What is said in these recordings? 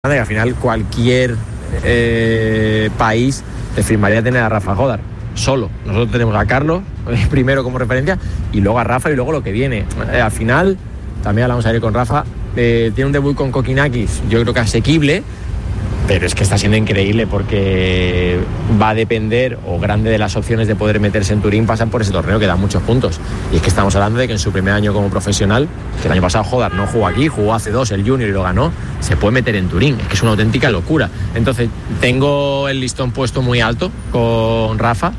que al final cualquier país te firmaría tener a Rafa Jodar solo. Nosotros tenemos a Carlos primero como referencia y luego a Rafa y luego lo que viene. Al final, también hablamos ayer con Rafa, tiene un debut con Kokinakis, yo creo que asequible, pero es que está siendo increíble porque va a depender, o grande de las opciones de poder meterse en Turín pasan por ese torneo que da muchos puntos. Y es que estamos hablando de que en su primer año como profesional, que el año pasado Jodar no jugó aquí, jugó hace 2 el Junior y lo ganó, se puede meter en Turín. Es que es una auténtica locura. Entonces tengo el listón puesto muy alto con Rafa.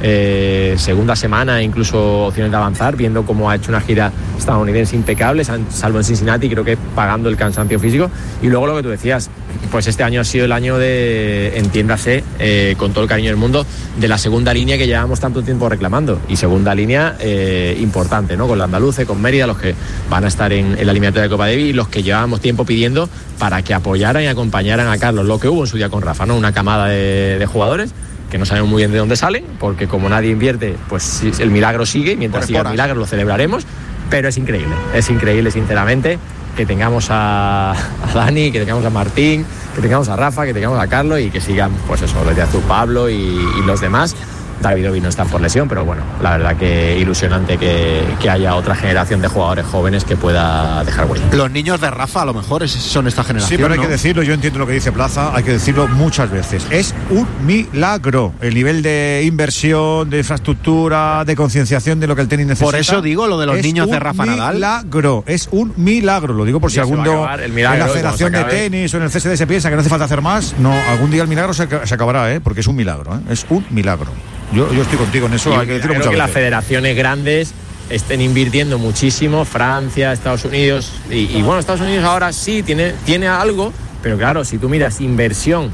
Segunda semana, incluso opciones de avanzar, viendo cómo ha hecho una gira estadounidense impecable, salvo en Cincinnati, creo que pagando el cansancio físico. Y luego lo que tú decías, pues este año ha sido el año de, entiéndase, con todo el cariño del mundo, de la segunda línea que llevamos tanto tiempo reclamando. Y segunda línea importante, ¿no? Con la Andaluce, con Mérida, los que van a estar en la eliminatoria de Copa Davis, y los que llevábamos tiempo pidiendo para que apoyaran y acompañaran a Carlos, lo que hubo en su día con Rafa, ¿no? Una camada de jugadores que no sabemos muy bien de dónde salen, porque como nadie invierte, pues el milagro sigue, y mientras siga el milagro lo celebraremos, pero es increíble sinceramente que tengamos a Dani, que tengamos a Martín, que tengamos a Rafa, que tengamos a Carlos y que sigan, pues eso, los de Azul, Pablo y los demás. David Ovi no está por lesión, pero bueno, la verdad que ilusionante que haya otra generación de jugadores jóvenes que pueda dejar huella. Los niños de Rafa a lo mejor son esta generación. Sí, pero hay que decirlo, yo entiendo lo que dice Plaza, hay que decirlo muchas veces. Es un milagro el nivel de inversión, de infraestructura, de concienciación de lo que el tenis necesita. Por eso digo lo de los niños de Rafa Nadal. Es un milagro, lo digo por si algún día en la Federación de Tenis o en el CSD se piensa que no hace falta hacer más. No, algún día el milagro se acabará, porque es un milagro, es un milagro. Yo estoy contigo en eso, hay que decirlo muchas veces. Las federaciones grandes estén invirtiendo muchísimo, Francia, Estados Unidos, y bueno, Estados Unidos ahora sí tiene algo, pero claro, si tú miras inversión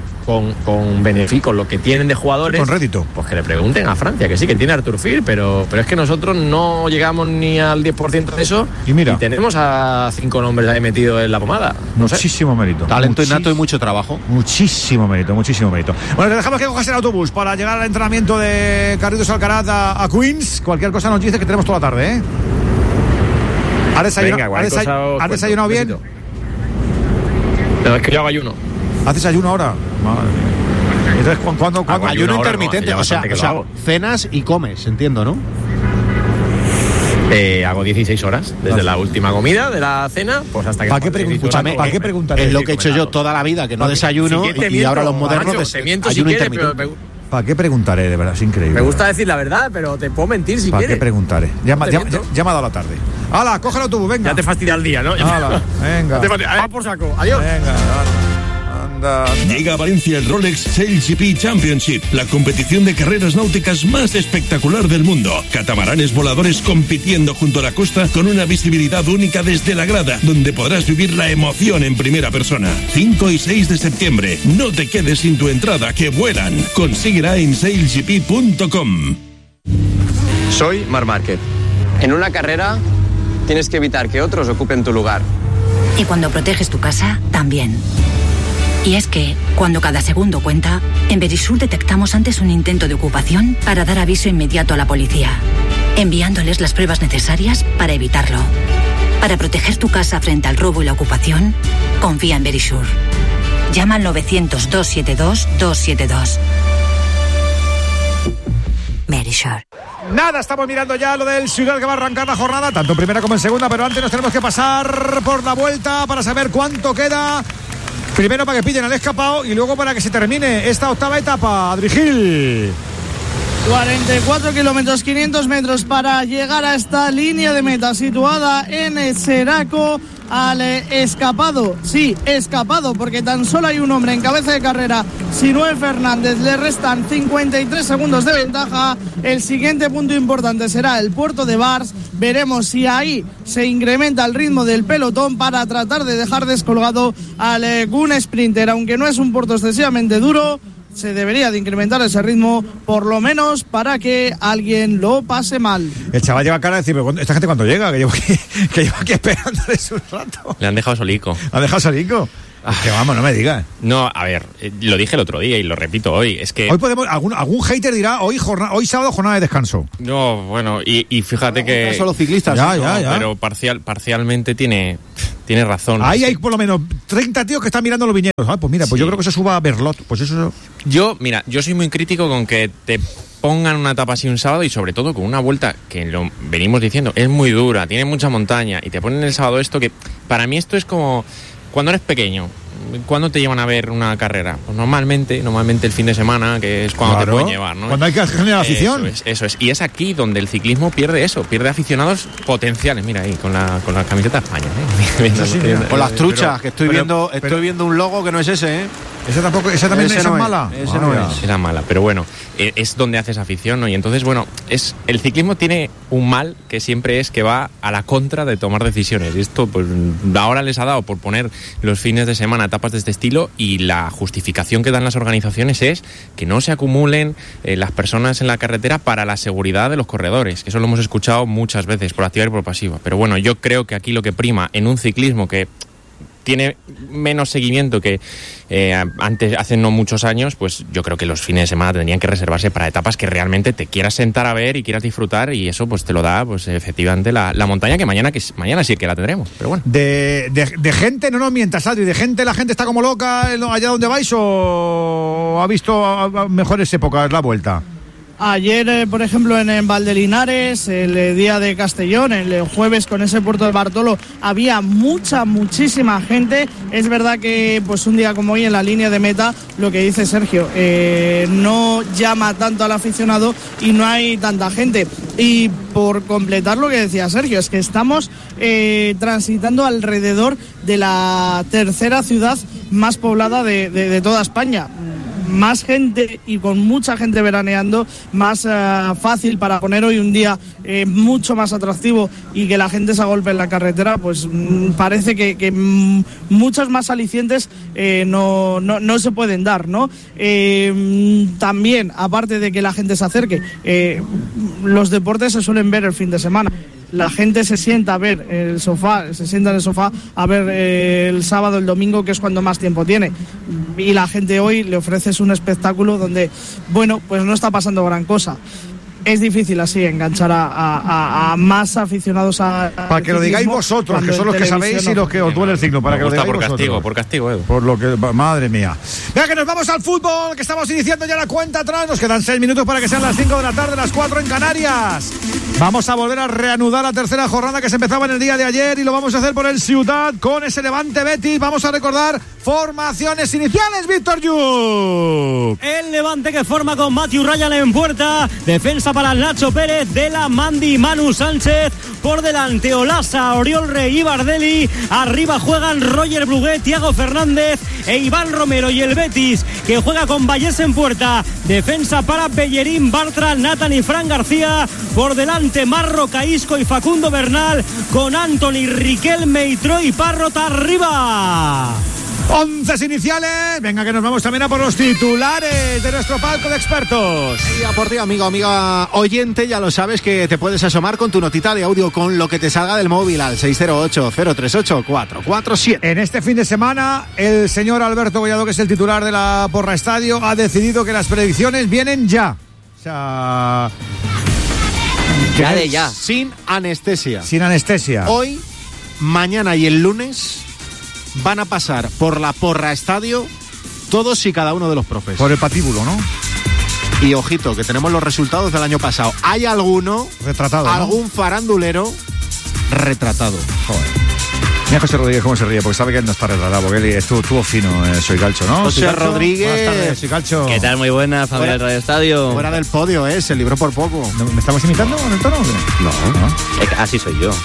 con beneficio, con lo que tienen de jugadores, con rédito, pues que le pregunten a Francia, que sí, que tiene Artur Fil, pero es que nosotros no llegamos ni al 10% de eso, y tenemos a 5 nombres ahí metidos en la pomada. Muchísimo mérito. Talento innato y mucho trabajo. Muchísimo mérito. Bueno, te dejamos que cojas el autobús para llegar al entrenamiento de Carlitos Alcaraz a Queens. Cualquier cosa nos dice que tenemos toda la tarde, ¿Has desayunado bien? No, es que yo hago ayuno. ¿Haces ayuno ahora? Madre mía. Entonces, ¿cuándo? Ayuno intermitente, no, o sea, cenas y comes, entiendo, ¿no? Hago 16 horas, desde la última comida de la cena, pues hasta que... ¿Para qué preguntaré? Es lo que he hecho yo toda la vida, que no desayuno, y ahora los modernos ayuno intermitente. ¿Para qué preguntaré? De verdad, es increíble. Me gusta decir la verdad, pero te puedo mentir si quieres. ¿Para qué preguntaré? Ya me ha dado la tarde. ¡Hala, coge el autobús, venga! Ya te fastidia el día, ¿no? ¡Hala, venga! ¡Va por saco! ¡Adiós! Venga, anda. Llega a Valencia el Rolex SailGP Championship, la competición de carreras náuticas más espectacular del mundo. Catamaranes voladores compitiendo junto a la costa con una visibilidad única desde la grada, donde podrás vivir la emoción en primera persona. 5 y 6 de septiembre. No te quedes sin tu entrada, que vuelan. Consíguela en sailgp.com. Soy Marc Márquez. En una carrera tienes que evitar que otros ocupen tu lugar. Y cuando proteges tu casa, también. Y es que, cuando cada segundo cuenta, en Verisur detectamos antes un intento de ocupación para dar aviso inmediato a la policía, enviándoles las pruebas necesarias para evitarlo. Para proteger tu casa frente al robo y la ocupación, confía en Verisur. Llama al 900-272-272. Verisur. Nada, estamos mirando ya lo del Ciudad, que va a arrancar la jornada, tanto en primera como en segunda, pero antes nos tenemos que pasar por la vuelta para saber cuánto queda. Primero para que pillen al escapado y luego para que se termine esta octava etapa. Adri Gil. 44 kilómetros, 500 metros para llegar a esta línea de meta situada en Seraco. Al escapado, sí, escapado, porque tan solo hay un hombre en cabeza de carrera, Sinué Fernández. Le restan 53 segundos de ventaja. El siguiente punto importante será el puerto de Bars. Veremos si ahí se incrementa el ritmo del pelotón para tratar de dejar descolgado al Gun Sprinter. Aunque no es un puerto excesivamente duro, se debería de incrementar ese ritmo, por lo menos para que alguien lo pase mal. El chaval lleva cara de decir, ¿esta gente cuándo llega? Que llevo aquí esperándoles un rato. Le han dejado solico. ¿Han dejado solico? Que vamos, no me digas. No, a ver, lo dije el otro día y lo repito hoy. Es que hoy podemos, algún hater dirá, hoy sábado jornada de descanso. No, bueno, y fíjate que son los ciclistas. Ya. Pero parcialmente tiene razón. Ahí hay por lo menos 30 tíos que están mirando los viñedos. Pues mira, pues yo creo que se suba a Berlot. Pues eso. Yo soy muy crítico con que te pongan una etapa así un sábado y sobre todo con una vuelta que lo venimos diciendo, es muy dura, tiene mucha montaña y te ponen el sábado esto que para mí esto es como cuando eres pequeño. ¿Cuándo te llevan a ver una carrera? Pues normalmente el fin de semana, que es cuando te pueden llevar, ¿no? Cuando hay que generar afición. Eso es. Y es aquí donde el ciclismo pierde aficionados potenciales. Mira ahí, con la camiseta de España, ¿eh? Con las truchas, que estoy viendo un logo que no es ese, ¿eh? Esa también es mala. Ese no es. Esa es mala, pero bueno, es donde haces afición, ¿no? Y entonces, bueno, el ciclismo tiene un mal que siempre es que va a la contra de tomar decisiones. Y esto, pues, ahora les ha dado por poner los fines de semana etapas de este estilo y la justificación que dan las organizaciones es que no se acumulen las personas en la carretera para la seguridad de los corredores, que eso lo hemos escuchado muchas veces, por activa y por pasiva. Pero bueno, yo creo que aquí lo que prima en un ciclismo que tiene menos seguimiento que hace no muchos años, pues yo creo que los fines de semana tendrían que reservarse para etapas que realmente te quieras sentar a ver y quieras disfrutar, y eso pues te lo da pues efectivamente la montaña, que mañana sí que la tendremos, pero bueno. De gente, no nos mientas, Adri, la gente está como loca allá donde vais, o ha visto mejores épocas la vuelta. Ayer, por ejemplo, en Valdelinares, el día de Castellón, el jueves con ese Puerto del Bartolo, había muchísima gente. Es verdad que pues un día como hoy en la línea de meta, lo que dice Sergio, no llama tanto al aficionado y no hay tanta gente. Y por completar lo que decía Sergio, es que estamos transitando alrededor de la tercera ciudad más poblada de toda España. Más gente y con mucha gente veraneando, más fácil para poner hoy un día mucho más atractivo y que la gente se agolpe en la carretera, pues parece que muchos más alicientes no se pueden dar, ¿no? También, aparte de que la gente se acerque, los deportes se suelen ver el fin de semana. La gente se sienta en el sofá a ver el sábado, el domingo, que es cuando más tiempo tiene. Y la gente hoy le ofreces un espectáculo donde, bueno, pues no está pasando gran cosa. Es difícil así enganchar a más aficionados para que lo digáis vosotros, que son los que sabéis y los que os duele el signo. Para que lo digáis por castigo, Edu. Por lo que, madre mía. Venga, que nos vamos al fútbol, que estamos iniciando ya la cuenta atrás. Nos quedan 6 minutos para que sean las 5 de la tarde, las 4 en Canarias. Vamos a volver a reanudar la tercera jornada que se empezaba en el día de ayer, y lo vamos a hacer por el Ciutat con ese Levante Betis. Vamos a recordar formaciones iniciales, Víctor Yuk. El Levante que forma con Matthew Ryan en puerta, defensa para Nacho Pérez, De La Mandi, Manu Sánchez, por delante Olasa, Oriol Rey y Bardelli, arriba juegan Roger Brugué, Thiago Fernández e Iván Romero, y el Betis que juega con Vallés en puerta, defensa para Bellerín, Bartra, Nathan y Fran García, por delante Marro, Caísco y Facundo Bernal, con Anthony, Riquelme y Troy Parrota arriba. 11 iniciales. Venga, que nos vamos también a por los titulares de nuestro palco de expertos. Y a por ti, amigo, amiga oyente, ya lo sabes que te puedes asomar con tu notita de audio con lo que te salga del móvil al 608-038-447. En este fin de semana, el señor Alberto Collado, que es el titular de la Porra Estadio, ha decidido que las predicciones vienen ya. O sea, ya. Sin anestesia. Sin anestesia. Hoy, mañana y el lunes van a pasar por la Porra Estadio todos y cada uno de los profes. Por el patíbulo, ¿no? Y ojito, que tenemos los resultados del año pasado. Hay alguno retratado, algún farandulero retratado. Joder. Mira José Rodríguez cómo se ríe, porque sabe que él no está retratado, porque él estuvo fino, Soy Calcho, ¿no? José Rodríguez. Buenas tardes, Soy Calcho. ¿Qué tal? Muy buena, familia del Radio Estadio. Fuera del podio, se libró por poco. ¿Me estamos imitando con el tono? No. Así soy yo.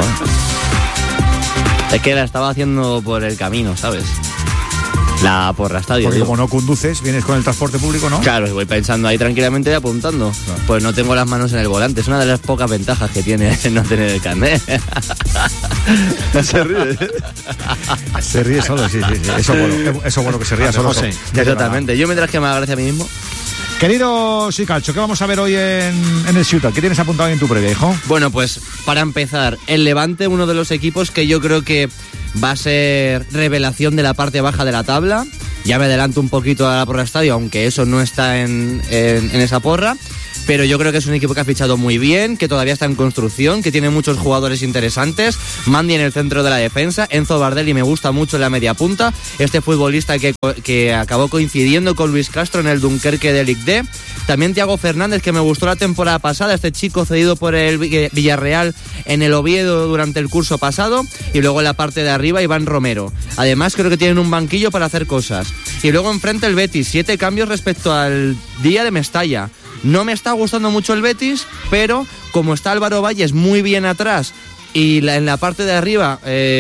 Es que la estaba haciendo por el camino, ¿sabes? La Porra Estadio. Porque como no conduces, vienes con el transporte público, ¿no? Claro, voy pensando ahí tranquilamente y apuntando. Claro. Pues no tengo las manos en el volante. Es una de las pocas ventajas que tiene no tener el carnet. Se ríe. Se ríe solo, sí. Eso bueno que se ría solo. José. Exactamente. Yo mientras que me haga gracia a mí mismo. Querido Sicalcho, ¿qué vamos a ver hoy en el Ciutat? ¿Qué tienes apuntado en tu previa, hijo? Bueno, pues para empezar, el Levante, uno de los equipos que yo creo que va a ser revelación de la parte baja de la tabla. Ya me adelanto un poquito a la porra estadio, aunque eso no está en esa porra. Pero yo creo que es un equipo que ha fichado muy bien, que todavía está en construcción, que tiene muchos jugadores interesantes. Mandy en el centro de la defensa, Enzo Bardelli me gusta mucho en la media punta, este futbolista que acabó coincidiendo con Luis Castro en el Dunkerque de Ligue D. También Thiago Fernández, que me gustó la temporada pasada, este chico cedido por el Villarreal en el Oviedo durante el curso pasado. Y luego en la parte de arriba Iván Romero. Además creo que tienen un banquillo para hacer cosas. Y luego enfrente el Betis, 7 cambios respecto al día de Mestalla. No me está gustando mucho el Betis, pero como está Álvaro Valles muy bien atrás y en la parte de arriba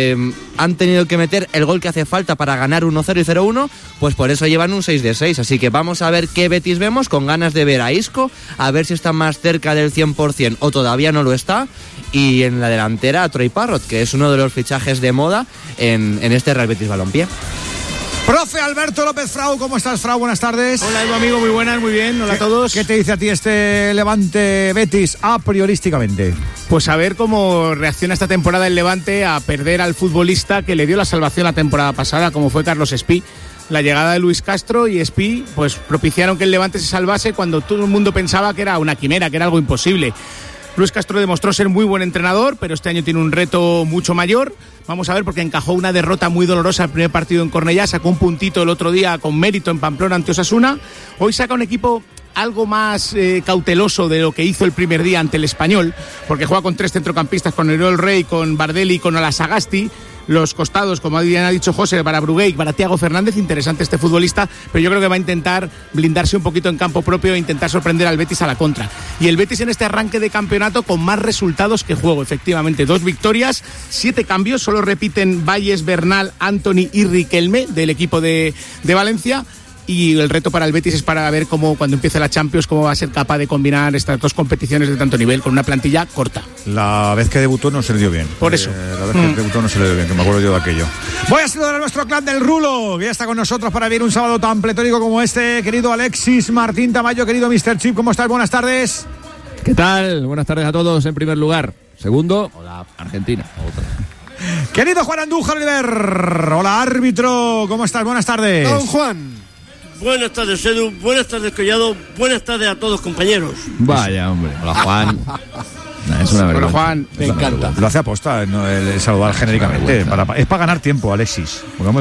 han tenido que meter el gol que hace falta para ganar 1-0 y 0-1, pues por eso llevan un 6 de 6. Así que vamos a ver qué Betis vemos, con ganas de ver a Isco, a ver si está más cerca del 100% o todavía no lo está. Y en la delantera a Troy Parrott, que es uno de los fichajes de moda en este Real Betis Balompié. Profe Alberto López Frau, ¿cómo estás, Frau? Buenas tardes. Hola, Edu, amigo, muy buenas, muy bien. Hola a todos. ¿Qué te dice a ti este Levante Betis a priorísticamente? Pues a ver cómo reacciona esta temporada el Levante a perder al futbolista que le dio la salvación la temporada pasada, como fue Carlos Espí. La llegada de Luis Castro y Espí pues propiciaron que el Levante se salvase cuando todo el mundo pensaba que era una quimera, que era algo imposible. Luis Castro demostró ser muy buen entrenador, pero este año tiene un reto mucho mayor. Vamos a ver, porque encajó una derrota muy dolorosa el primer partido en Cornellá, sacó un puntito el otro día con mérito en Pamplona ante Osasuna. Hoy saca un equipo algo más cauteloso de lo que hizo el primer día ante el Español, porque juega con 3 centrocampistas, con Oriol Rey, con Bardelli y con Olasagasti. Los costados, como bien ha dicho José, para Brugué y para Thiago Fernández. Interesante este futbolista, pero yo creo que va a intentar blindarse un poquito en campo propio e intentar sorprender al Betis a la contra. Y el Betis en este arranque de campeonato con más resultados que juego, efectivamente. 2 victorias, 7 cambios, solo repiten Valles, Bernal, Anthony y Riquelme del equipo de Valencia. Y el reto para el Betis es para ver cómo, cuando empiece la Champions, cómo va a ser capaz de combinar estas 2 competiciones de tanto nivel con una plantilla corta. La vez que debutó no se le dio bien. Por eso. La vez que debutó no se le dio bien, que me acuerdo yo de aquello. Voy a saludar a nuestro clan del Rulo, que ya está con nosotros para vivir un sábado tan pletórico como este. Querido Alexis Martín Tamayo, querido Mr. Chip, ¿cómo estás? Buenas tardes. ¿Qué tal? Buenas tardes a todos en primer lugar. Segundo, hola, Argentina. Querido Juan Andújar Oliver, hola árbitro, ¿cómo estás? Buenas tardes. Don Juan. Buenas tardes, Edu. Buenas tardes, Collado. Buenas tardes a todos, compañeros. Vaya, hombre. Hola, Juan. Es una vergüenza. Juan, me encanta. Lo hace aposta, ¿no? El saludar genéricamente. Es para ganar tiempo, Alexis.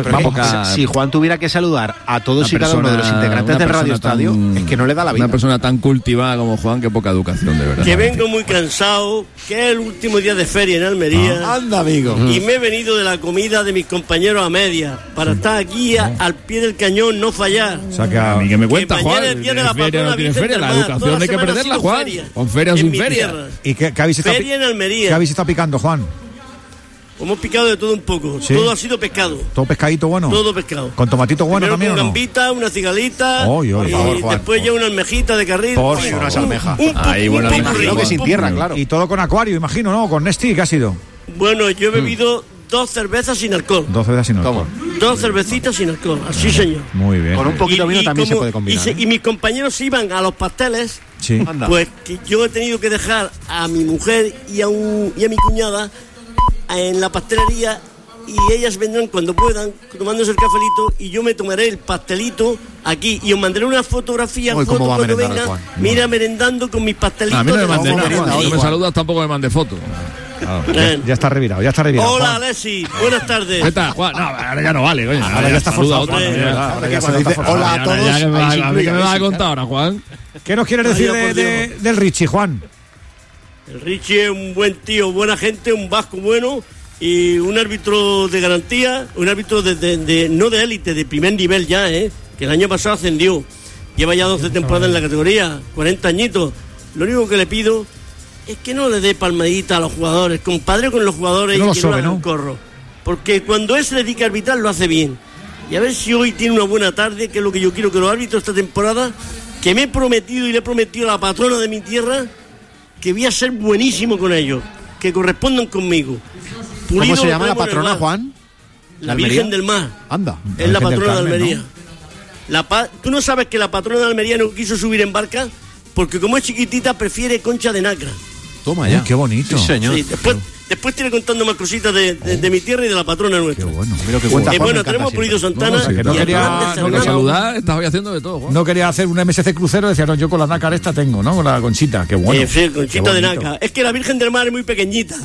Si Juan tuviera que saludar a todos y cada uno de los integrantes del Radio Estadio, es que no le da la vida. Una persona tan cultivada como Juan, qué poca educación, de verdad. Que vengo muy cansado, que es el último día de feria en Almería. Anda, amigo. Y me he venido de la comida de mis compañeros a media para estar aquí al pie del cañón, no fallar. O sea, que a mí que me cuenta, Juan. El día de la patrona no tiene Virgen feria, del la Mar. educación hay que perderla, Juan. Con feria o sin feria. ¿Y qué habéis estado feria en Almería? ¿Qué habéis estado picando, Juan? Hemos picado de todo un poco. ¿Sí? Todo ha sido pescado. ¿Todo pescadito bueno? Todo pescado. ¿Con tomatito bueno primero también o no? Con gambita, una cigalita. Por favor, y Juan. después ya una almejita de carril. Por favor. Unas almejas. Ahí, bueno, me imagino que sin tierra, claro. Y todo con acuario, imagino, ¿no? Con Nesti, ¿qué ha sido? Bueno, yo he bebido 2 cervezas sin alcohol. 2 cervezas sin alcohol. 2 cervecitas sin alcohol, así señor. Muy bien. Con un poquito de vino también se puede combinar. Y mis compañeros iban a los pasteles. Sí. Pues que yo he tenido que dejar a mi mujer y a mi cuñada en la pastelería, y ellas vendrán cuando puedan tomándose el cafelito, y yo me tomaré el pastelito aquí y os mandaré una fotografía cuando vengan. Mira, merendando con mis pastelitos. A mí no me mandé nada, no me saludas, tampoco me mandé foto. Ya está revirado, Hola, Juan. Alexis, buenas tardes. ¿Qué tal, Juan? No, ahora ya no vale, coño. Ahora ya está forzado. Hola a todos. ¿A mí qué me vas a contar ahora, Juan? ¿Qué nos quieres decir del Richie, Juan? El Richie es un buen tío, buena gente, un vasco bueno y un árbitro de garantía, un árbitro no de élite, de primer nivel ya, que el año pasado ascendió. Lleva ya 12 temporadas en la categoría, 40 añitos. Lo único que le pido es que no le dé palmadita a los jugadores, compadre con los jugadores, no y que no haga un corro. Porque cuando él se dedica a arbitrar lo hace bien. Y a ver si hoy tiene una buena tarde, que es lo que yo quiero que los árbitros esta temporada, que me he prometido y le he prometido a la patrona de mi tierra, que voy a ser buenísimo con ellos, que correspondan conmigo. ¿Cómo se llama la patrona, Juan? La Virgen del Mar. Anda. Es la patrona de Almería. ¿Tú no sabes que la patrona de Almería no quiso subir en barca? Porque como es chiquitita, prefiere concha de nacra. Toma ya. Qué bonito. Sí, señor. Sí, después tiene contando más cositas de mi tierra y de la patrona nuestra. Qué bueno. Mira que cuenta, bueno, tenemos Pulido Santana. No quería saludar, estás hoy haciendo de todo, Juan. No quería hacer un MSC crucero, decía, no, yo con la nácar esta tengo, ¿no? Con la conchita, qué bueno. Sí, conchita de nácar. Es que la Virgen del Mar es muy pequeñita.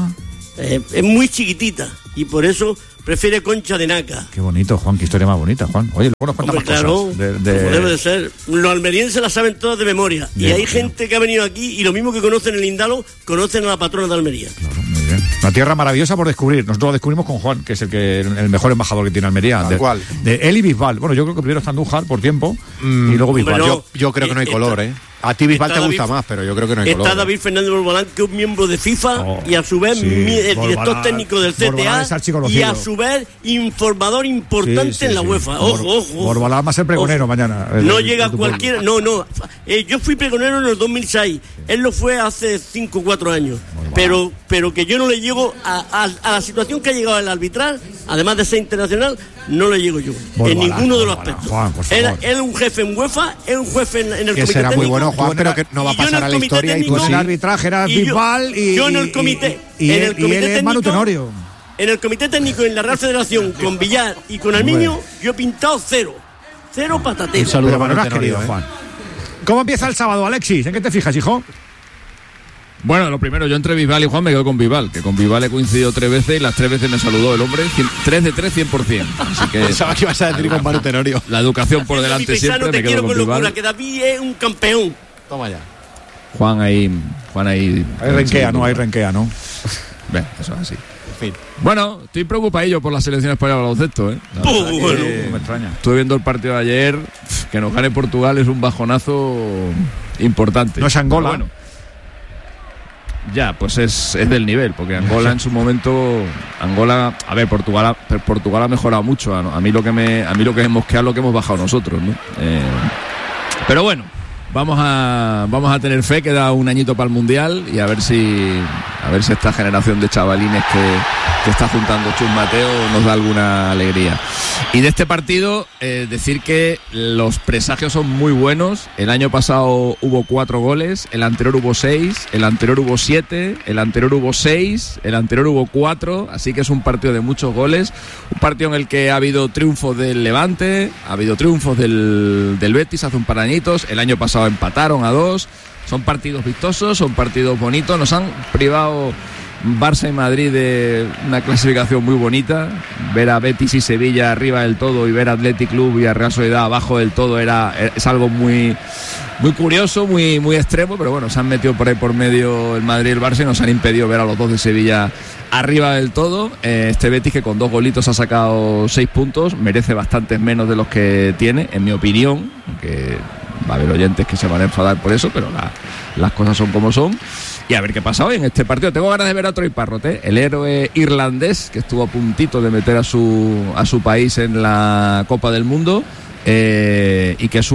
Es muy chiquitita y por eso prefiere concha de nácar. Qué bonito, Juan, qué historia más bonita, Juan. Oye, luego nos cuentas más claro, cosas. Como debe de ser. Los almerienses la saben todas de memoria. Bien, y hay gente que ha venido aquí y lo mismo que conocen el Indalo, conocen a la patrona de Almería. Claro, muy bien. Una tierra maravillosa por descubrir. Nosotros lo descubrimos con Juan, que es el mejor embajador que tiene Almería. ¿Cuál? De él y Bisbal. Bueno, yo creo que primero está Andújar por tiempo y luego Bisbal. Yo creo que no hay color, ¿eh? A ti Bisbal te gusta más, pero yo creo que no hay color. Está David Fernández Borbalán, que es un miembro de FIFA y a su vez el director técnico del CTA y a su vez informador importante en la UEFA. Ojo. Borbalán va a ser pregonero mañana. No llega cualquiera. No. Yo fui pregonero en el 2006. Él lo fue hace 5 o 4 años. Pero que yo no le llego a la situación que ha llegado el arbitral, además de ser internacional, no le llego yo. En ninguno de los aspectos. Juan, él es un jefe en UEFA, es un jefe en el comité será técnico. Muy bueno, Juan, pero que no va a pasar a la historia. Y tú en el arbitraje eras Bisbal y yo en el comité. Y él es Manu Tenorio. En el comité técnico, en la Real Federación, con Villar y con Armiño, yo he pintado 0 patatero. Un saludo para Manu querido, Juan. ¿Cómo empieza el sábado, Alexis? ¿En qué te fijas, hijo? Bueno, lo primero, yo entre Bisbal y Juan me quedo con Bisbal, que con Bisbal he coincidido 3 veces y las 3 veces me saludó el hombre, 3 de 3, 100%. Así que pensaba que ibas a decir con Manu Tenorio. La educación por delante siempre, me quedo con Bisbal. Que David es un campeón. Toma ya. Juan ahí. Hay renquea, ¿no? Hay renquea, ¿no? Ven, eso es así. En fin. Bueno, estoy preocupadillo por la selección española de baloncesto, ¿eh? Me extraña. Estuve viendo el partido de ayer. Que nos gane Portugal es un bajonazo importante. No es Angola. Bueno, ya, pues es del nivel, porque Angola en su momento, Portugal ha mejorado mucho. A mí lo que me mosquea es lo que hemos bajado nosotros, ¿no? Pero bueno, vamos a tener fe, queda un añito para el Mundial y a ver si esta generación de chavalines que está juntando Chus Mateo nos da alguna alegría. Y de este partido, decir que los presagios son muy buenos. El año pasado hubo 4 goles, el anterior hubo 6, el anterior hubo 7, el anterior hubo 6, el anterior hubo 4, así que es un partido de muchos goles, un partido en el que ha habido triunfos del Levante, ha habido triunfos del Betis hace un par de añitos, el año pasado empataron a 2, son partidos vistosos, son partidos bonitos, nos han privado Barça y Madrid de una clasificación muy bonita. Ver a Betis y Sevilla arriba del todo y ver a Athletic Club y a Real Sociedad abajo del todo es algo muy, muy curioso, muy, muy extremo, pero bueno, se han metido por ahí por medio el Madrid y el Barça y nos han impedido ver a los dos de Sevilla arriba del todo. Este Betis, que con 2 golitos ha sacado 6 puntos, merece bastantes menos de los que tiene, en mi opinión, que va a haber oyentes que se van a enfadar por eso, pero las cosas son como son. Y a ver qué pasa hoy en este partido. Tengo ganas de ver a Troy Parrott, el héroe irlandés que estuvo a puntito de meter a su país en la Copa del Mundo, y que es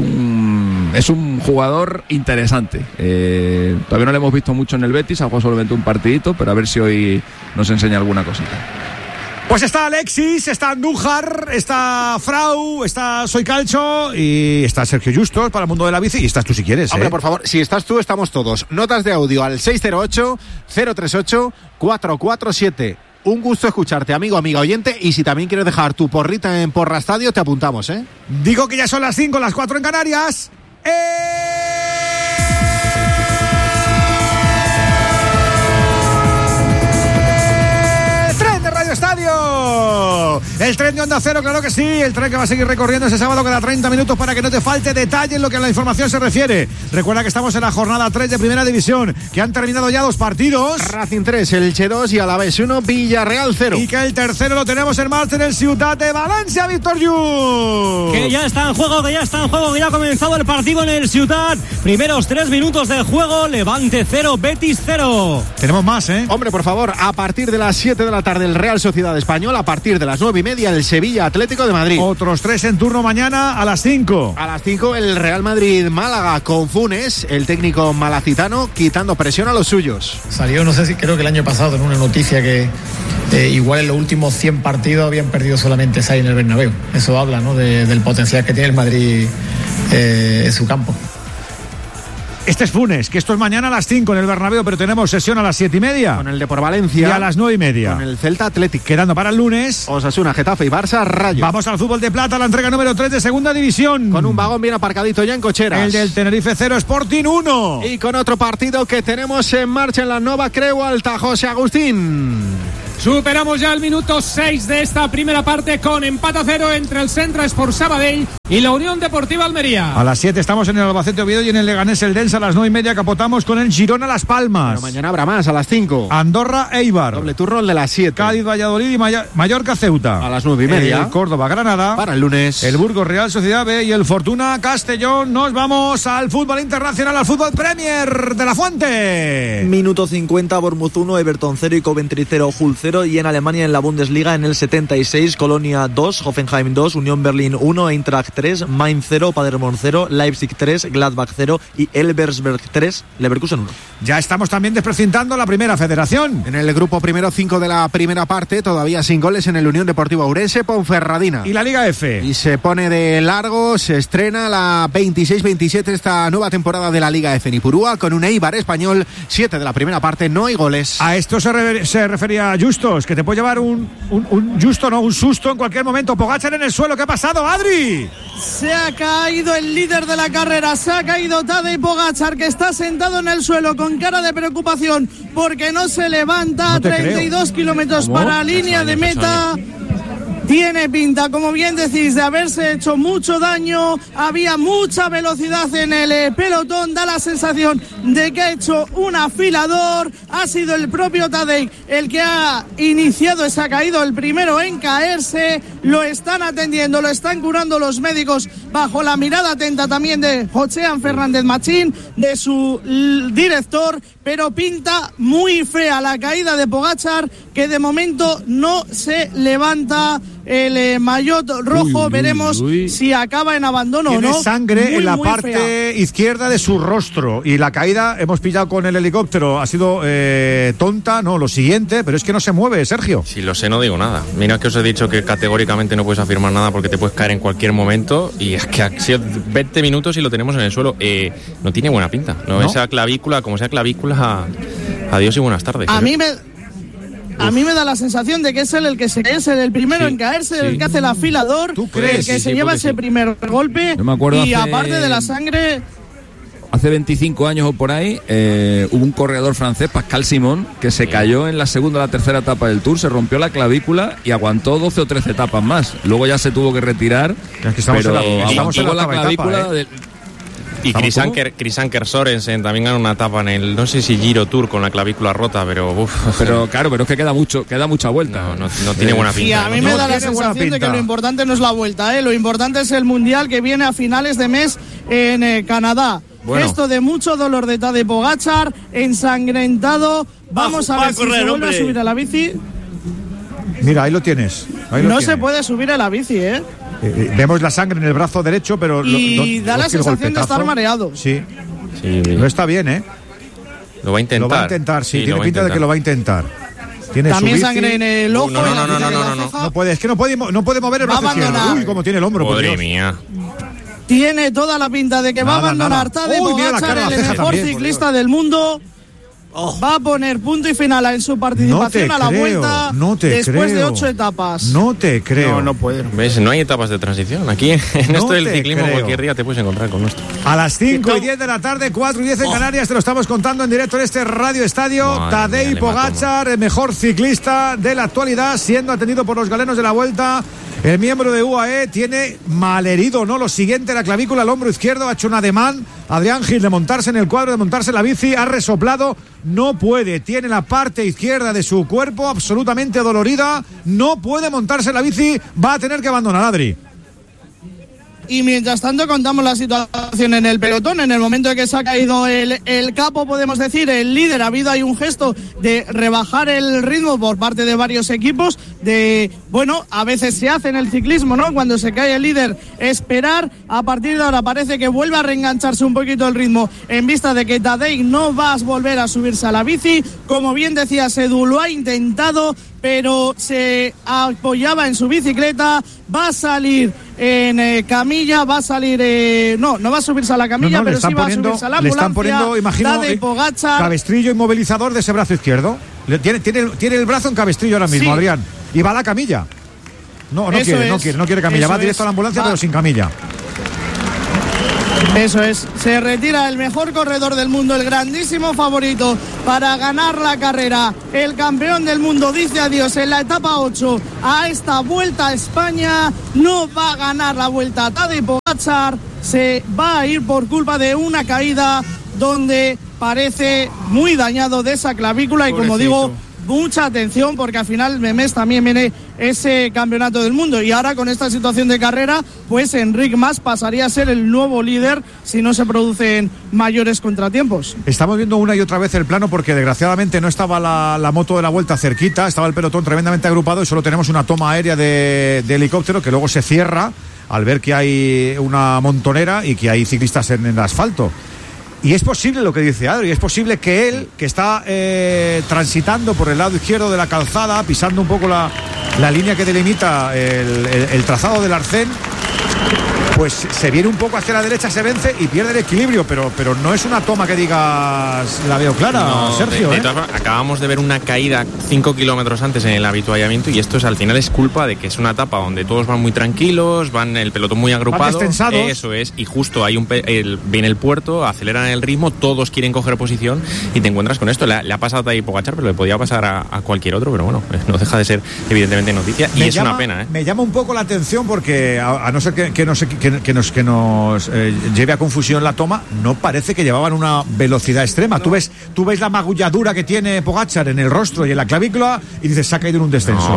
un jugador interesante. Todavía no lo hemos visto mucho en el Betis, ha jugado solamente un partidito, pero a ver si hoy nos enseña alguna cosita. Pues está Alexis, está Andújar, está Frau, está Soy Calcho y está Sergio Justos para el mundo de la bici. Y estás tú si quieres. Hombre, por favor, si estás tú, estamos todos. Notas de audio al 608-038-447. Un gusto escucharte, amigo, amiga oyente. Y si también quieres dejar tu porrita en Porra Estadio, te apuntamos, ¿eh? Digo que ya son las 5, las 4 en Canarias. Estadio, el tren de Onda Cero, claro que sí, el tren que va a seguir recorriendo ese sábado cada 30 minutos para que no te falte detalle en lo que a la información se refiere. Recuerda que estamos en la jornada 3 de Primera División, que han terminado ya 2 partidos. Racing 3, Elche 2 y Alavés 1, Villarreal 0. Y que el tercero lo tenemos en marcha en el Ciutat de Valencia, Víctor Yu. Que ya está en juego, que ya ha comenzado el partido en el Ciutat. Primeros 3 minutos de juego, Levante 0, Betis 0. Tenemos más, ¿eh? Hombre, por favor, a partir de las 7 de la tarde el Real Real Sociedad Español. A partir de las 9:30 el Sevilla Atlético de Madrid. Otros 3 en turno mañana a las 5. A las 5 el Real Madrid-Málaga con Funes, el técnico malacitano, quitando presión a los suyos. Salió, no sé si creo que el año pasado en una noticia que igual en los últimos 100 partidos habían perdido solamente 6 en el Bernabéu. Eso habla, ¿no?, del potencial que tiene el Madrid en su campo. Este es Funes, que esto es mañana a las 5 en el Bernabéu, pero tenemos sesión a las 7:30. Con el de por Valencia. Y a las 9:30. Con el Celta Athletic. Quedando para el lunes. Osasuna, Getafe y Barça, Rayo. Vamos al fútbol de plata, la entrega número 3 de segunda división. Con un vagón bien aparcadito ya en cocheras. El del Tenerife 0, Sporting 1. Y con otro partido que tenemos en marcha en la Nova Creu Alta, José Agustín. Superamos ya el minuto 6 de esta primera parte con empate a 0 entre el Centre Sport Sabadell y la Unión Deportiva Almería. A las 7 estamos en el Albacete Oviedo y en el Leganés el Densa. A las 9:30 capotamos con el Girona Las Palmas. Pero mañana habrá más, a las 5. Andorra Eibar. Doble turno el de las 7. Cádiz Valladolid y Mallorca Ceuta. A las 9:30. El Córdoba Granada. Para el lunes. El Burgos Real Sociedad B y el Fortuna Castellón. Nos vamos al fútbol internacional, al fútbol Premier de la Fuente. Minuto 50, Bournemouth 1, Everton 0 y Coventry 0, Hull 0. Y en Alemania, en la Bundesliga, en el 76, Colonia 2, Hoffenheim 2, Unión Berlín 1, Eintracht 3, Mainz 0, Paderborn 0, Leipzig 3, Gladbach 0 y Elversberg 3, Leverkusen 1. Ya estamos también desprecintando la primera federación. En el grupo primero 5 de la primera parte, todavía sin goles en el Unión Deportiva Ourense, Ponferradina. Y la Liga F. Y se pone de largo, se estrena la 26-27 esta nueva temporada de la Liga F en Ipurúa con un Eibar Español, 7 de la primera parte, no hay goles. A esto se refería Justos, que te puede llevar un susto en cualquier momento. Pogačar en el suelo, ¿qué ha pasado, Adri? Se ha caído el líder de la carrera, se ha caído Tadej Pogačar, que está sentado en el suelo con cara de preocupación porque no se levanta. No 32 kilómetros para línea de meta. Tiene pinta, como bien decís, de haberse hecho mucho daño. Había mucha velocidad en el pelotón. Da la sensación de que ha hecho un afilador. Ha sido el propio Tadej el que ha iniciado, se ha caído el primero en caerse. Lo están atendiendo, lo están curando los médicos bajo la mirada atenta también de Josean Fernández Machín, de su director. Pero pinta muy fea la caída de Pogačar, que de momento no se levanta el maillot rojo. Veremos si acaba en abandono o no. Tiene sangre en la parte izquierda de su rostro y la caída, hemos pillado con el helicóptero, ha sido tonta, no, lo siguiente, pero es que no se mueve, Sergio. Si lo sé, no digo nada. Mira que os he dicho que categóricamente no puedes afirmar nada porque te puedes caer en cualquier momento, y es que ha sido 20 minutos y lo tenemos en el suelo. No tiene buena pinta, ¿no? Esa clavícula, como sea clavícula, adiós y buenas tardes. A mí me da la sensación de que es él el que se cae, es el primero en caerse, el que hace el afilador, el que se lleva ese primer golpe. Yo me acuerdo y aparte de la sangre... Hace 25 años o por ahí hubo un corredor francés, Pascal Simon, que se cayó en la segunda o la tercera etapa del Tour, se rompió la clavícula y aguantó 12 o 13 etapas más. Luego ya se tuvo que retirar, pero aguantó la clavícula... Y Chris Anker Sorensen también ganó una etapa en el, no sé si Giro Tour, con la clavícula rota, pero claro, pero es que queda mucha vuelta. No tiene buena pinta. Y a mí me da la sensación de que lo importante no es la vuelta, lo importante es el Mundial que viene a finales de mes en Canadá. Bueno. Gesto de mucho dolor de Tadej Pogačar, ensangrentado. Vamos a ver si se vuelve a subir a la bici. Mira, ahí lo tienes. No se puede subir a la bici, vemos la sangre en el brazo derecho, pero... da la sensación de estar mareado. Sí. No está bien, Lo va a intentar. Lo va a intentar, sí, tiene pinta de que lo va a intentar. Tiene también su sangre en el ojo. No puede, es que no puede mover el brazo izquierdo. Uy, como tiene el hombro. Madre mía. Tiene toda la pinta de que va a abandonar Tadej Pogačar, el mejor ciclista del mundo. Va a poner punto y final en su participación a la vuelta después de 8 etapas. No te creo. No puede. ¿Ves? No hay etapas de transición. Aquí en esto del ciclismo cualquier día te puedes encontrar con esto. A las 5:10 de la tarde, 4:10 en Canarias, te lo estamos contando en directo en este Radio Estadio. Tadej Pogačar, el mejor ciclista de la actualidad, siendo atendido por los galenos de la Vuelta. El miembro de UAE tiene malherido, ¿no? Lo siguiente, la clavícula, el hombro izquierdo, ha hecho un ademán. Adrián Gil de montarse en el cuadro, de montarse en la bici, ha resoplado, no puede. Tiene la parte izquierda de su cuerpo absolutamente dolorida, no puede montarse en la bici, va a tener que abandonar, Adri. Y mientras tanto contamos la situación en el pelotón. En el momento en que se ha caído el capo, podemos decir, el líder, ha habido ahí un gesto de rebajar el ritmo por parte de varios equipos, a veces se hace en el ciclismo, ¿no? Cuando se cae el líder, esperar. A partir de ahora parece que vuelve a reengancharse un poquito el ritmo en vista de que Tadej no va a volver a subirse a la bici. Como bien decía Sedu, lo ha intentado, pero se apoyaba en su bicicleta. Va a salir en camilla, va a salir... no va a subirse a la camilla, pero sí va a subirse a la ambulancia. Le están poniendo, imagino, Tadej Pogačar, cabestrillo inmovilizador de ese brazo izquierdo. Tiene el brazo en cabestrillo ahora mismo, sí. Adrián. Y va a la camilla. No quiere camilla. Va directo a la ambulancia, pero sin camilla. Eso es, se retira el mejor corredor del mundo, el grandísimo favorito para ganar la carrera. El campeón del mundo dice adiós en la etapa 8 a esta Vuelta a España. No va a ganar la Vuelta. Tadej Pogačar se va a ir por culpa de una caída donde parece muy dañado de esa clavícula. Y como digo, mucha atención, porque al final el mes también viene ese campeonato del mundo, y ahora con esta situación de carrera, pues Enric Mas pasaría a ser el nuevo líder si no se producen mayores contratiempos. Estamos viendo una y otra vez el plano, porque desgraciadamente no estaba la moto de la Vuelta cerquita, estaba el pelotón tremendamente agrupado y solo tenemos una toma aérea de helicóptero que luego se cierra al ver que hay una montonera y que hay ciclistas en el asfalto. Y es posible lo que dice Adri, es posible que él, que está transitando por el lado izquierdo de la calzada, pisando un poco la línea que delimita el trazado del arcén, pues se viene un poco hacia la derecha, se vence y pierde el equilibrio, pero no es una toma que digas la veo clara, no, Sergio. Acabamos de ver una caída 5 kilómetros antes en el habituallamiento, y esto al final es culpa de que es una etapa donde todos van muy tranquilos, van el pelotón muy agrupado, eso es, y justo hay viene el puerto, aceleran el ritmo, todos quieren coger posición y te encuentras con esto. Le ha pasado a Tadej Pogačar, pero le podía pasar a cualquier otro, pero bueno, no deja de ser evidentemente noticia y es una pena. Me llama un poco la atención porque a no ser que nos lleve a confusión la toma, no parece que llevaban una velocidad extrema. No. Tú ves la magulladura que tiene Pogačar en el rostro y en la clavícula y dices, se ha caído en un descenso.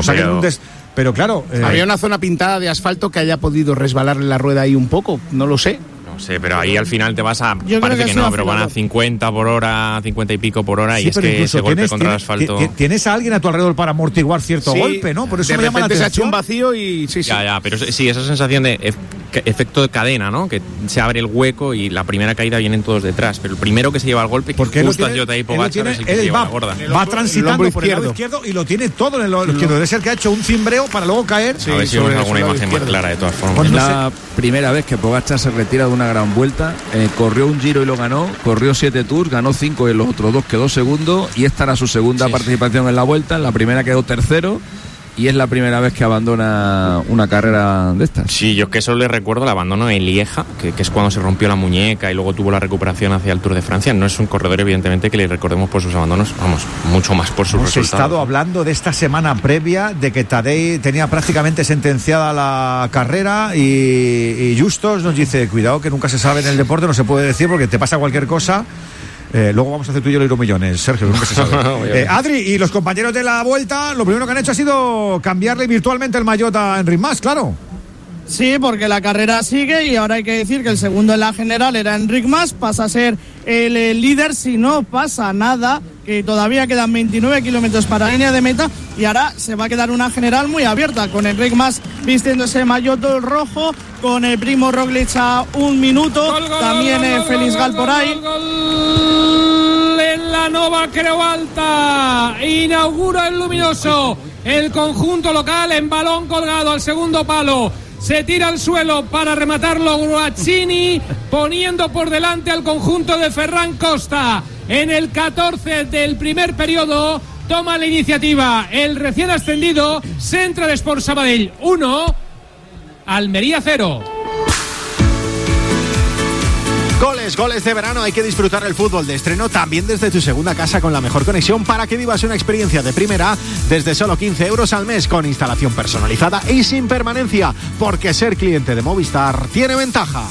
Pero claro... había una zona pintada de asfalto que haya podido resbalarle la rueda ahí un poco, no lo sé. No sé, pero ahí al final te vas a... Parece que no, pero van a 50 por hora, 50 y pico por hora, sí, y es que ese golpe contra el asfalto... Tienes a alguien a tu alrededor para amortiguar cierto golpe, ¿no? Por eso me llama la atención. Se ha hecho un vacío y... Sí. Ya, pero sí, esa sensación de efecto de cadena, ¿no? Que se abre el hueco y la primera caída vienen todos detrás, pero el primero que se lleva el golpe, porque justo es Tadej Pogačar, es el que se lleva la gorda. Va transitando por el lado izquierdo y lo tiene todo en el lado izquierdo. Debe ser que ha hecho un cimbreo para luego caer. A ver si vemos alguna imagen más clara de todas formas. Es la primera vez que Pogačar se retira de una gran vuelta. Corrió un Giro y lo ganó, corrió 7 Tours, ganó 5 y en los otros 2 quedó segundo, y esta era su segunda participación en la Vuelta. En la primera quedó tercero y es la primera vez que abandona una carrera de estas. Sí, yo es que solo le recuerdo el abandono en Lieja, que es cuando se rompió la muñeca y luego tuvo la recuperación hacia el Tour de Francia. No es un corredor evidentemente que le recordemos por sus abandonos, vamos, mucho más por sus resultados. Hemos estado hablando de esta semana previa de que Tadej tenía prácticamente sentenciada la carrera y Justos nos dice, cuidado que nunca se sabe en el deporte, no se puede decir porque te pasa cualquier cosa. Luego vamos a hacer tú y yo los millones, Sergio, nunca se sabe. Adri, y los compañeros de la Vuelta, lo primero que han hecho ha sido cambiarle virtualmente el maillot a Enric Mas, claro. Sí, porque la carrera sigue y ahora hay que decir que el segundo en la general era Enric Mas, pasa a ser el líder si no pasa nada, que todavía quedan 29 kilómetros para la línea de meta, y ahora se va a quedar una general muy abierta, con Enric Mas vistiendo ese maillot rojo, con el Primo Roglic a 1 minuto, también Félix Gal por ahí. En la Nova Creu Alta inaugura el luminoso, el conjunto local en balón colgado al segundo palo. Se tira al suelo para rematarlo Guaccini, poniendo por delante al conjunto de Ferran Costa. En el 14 del primer periodo toma la iniciativa el recién ascendido Central Sport Sabadell 1, Almería 0. Goles de verano, hay que disfrutar el fútbol de estreno también desde tu segunda casa con la mejor conexión para que vivas una experiencia de primera desde solo 15 euros al mes, con instalación personalizada y sin permanencia, porque ser cliente de Movistar tiene ventaja.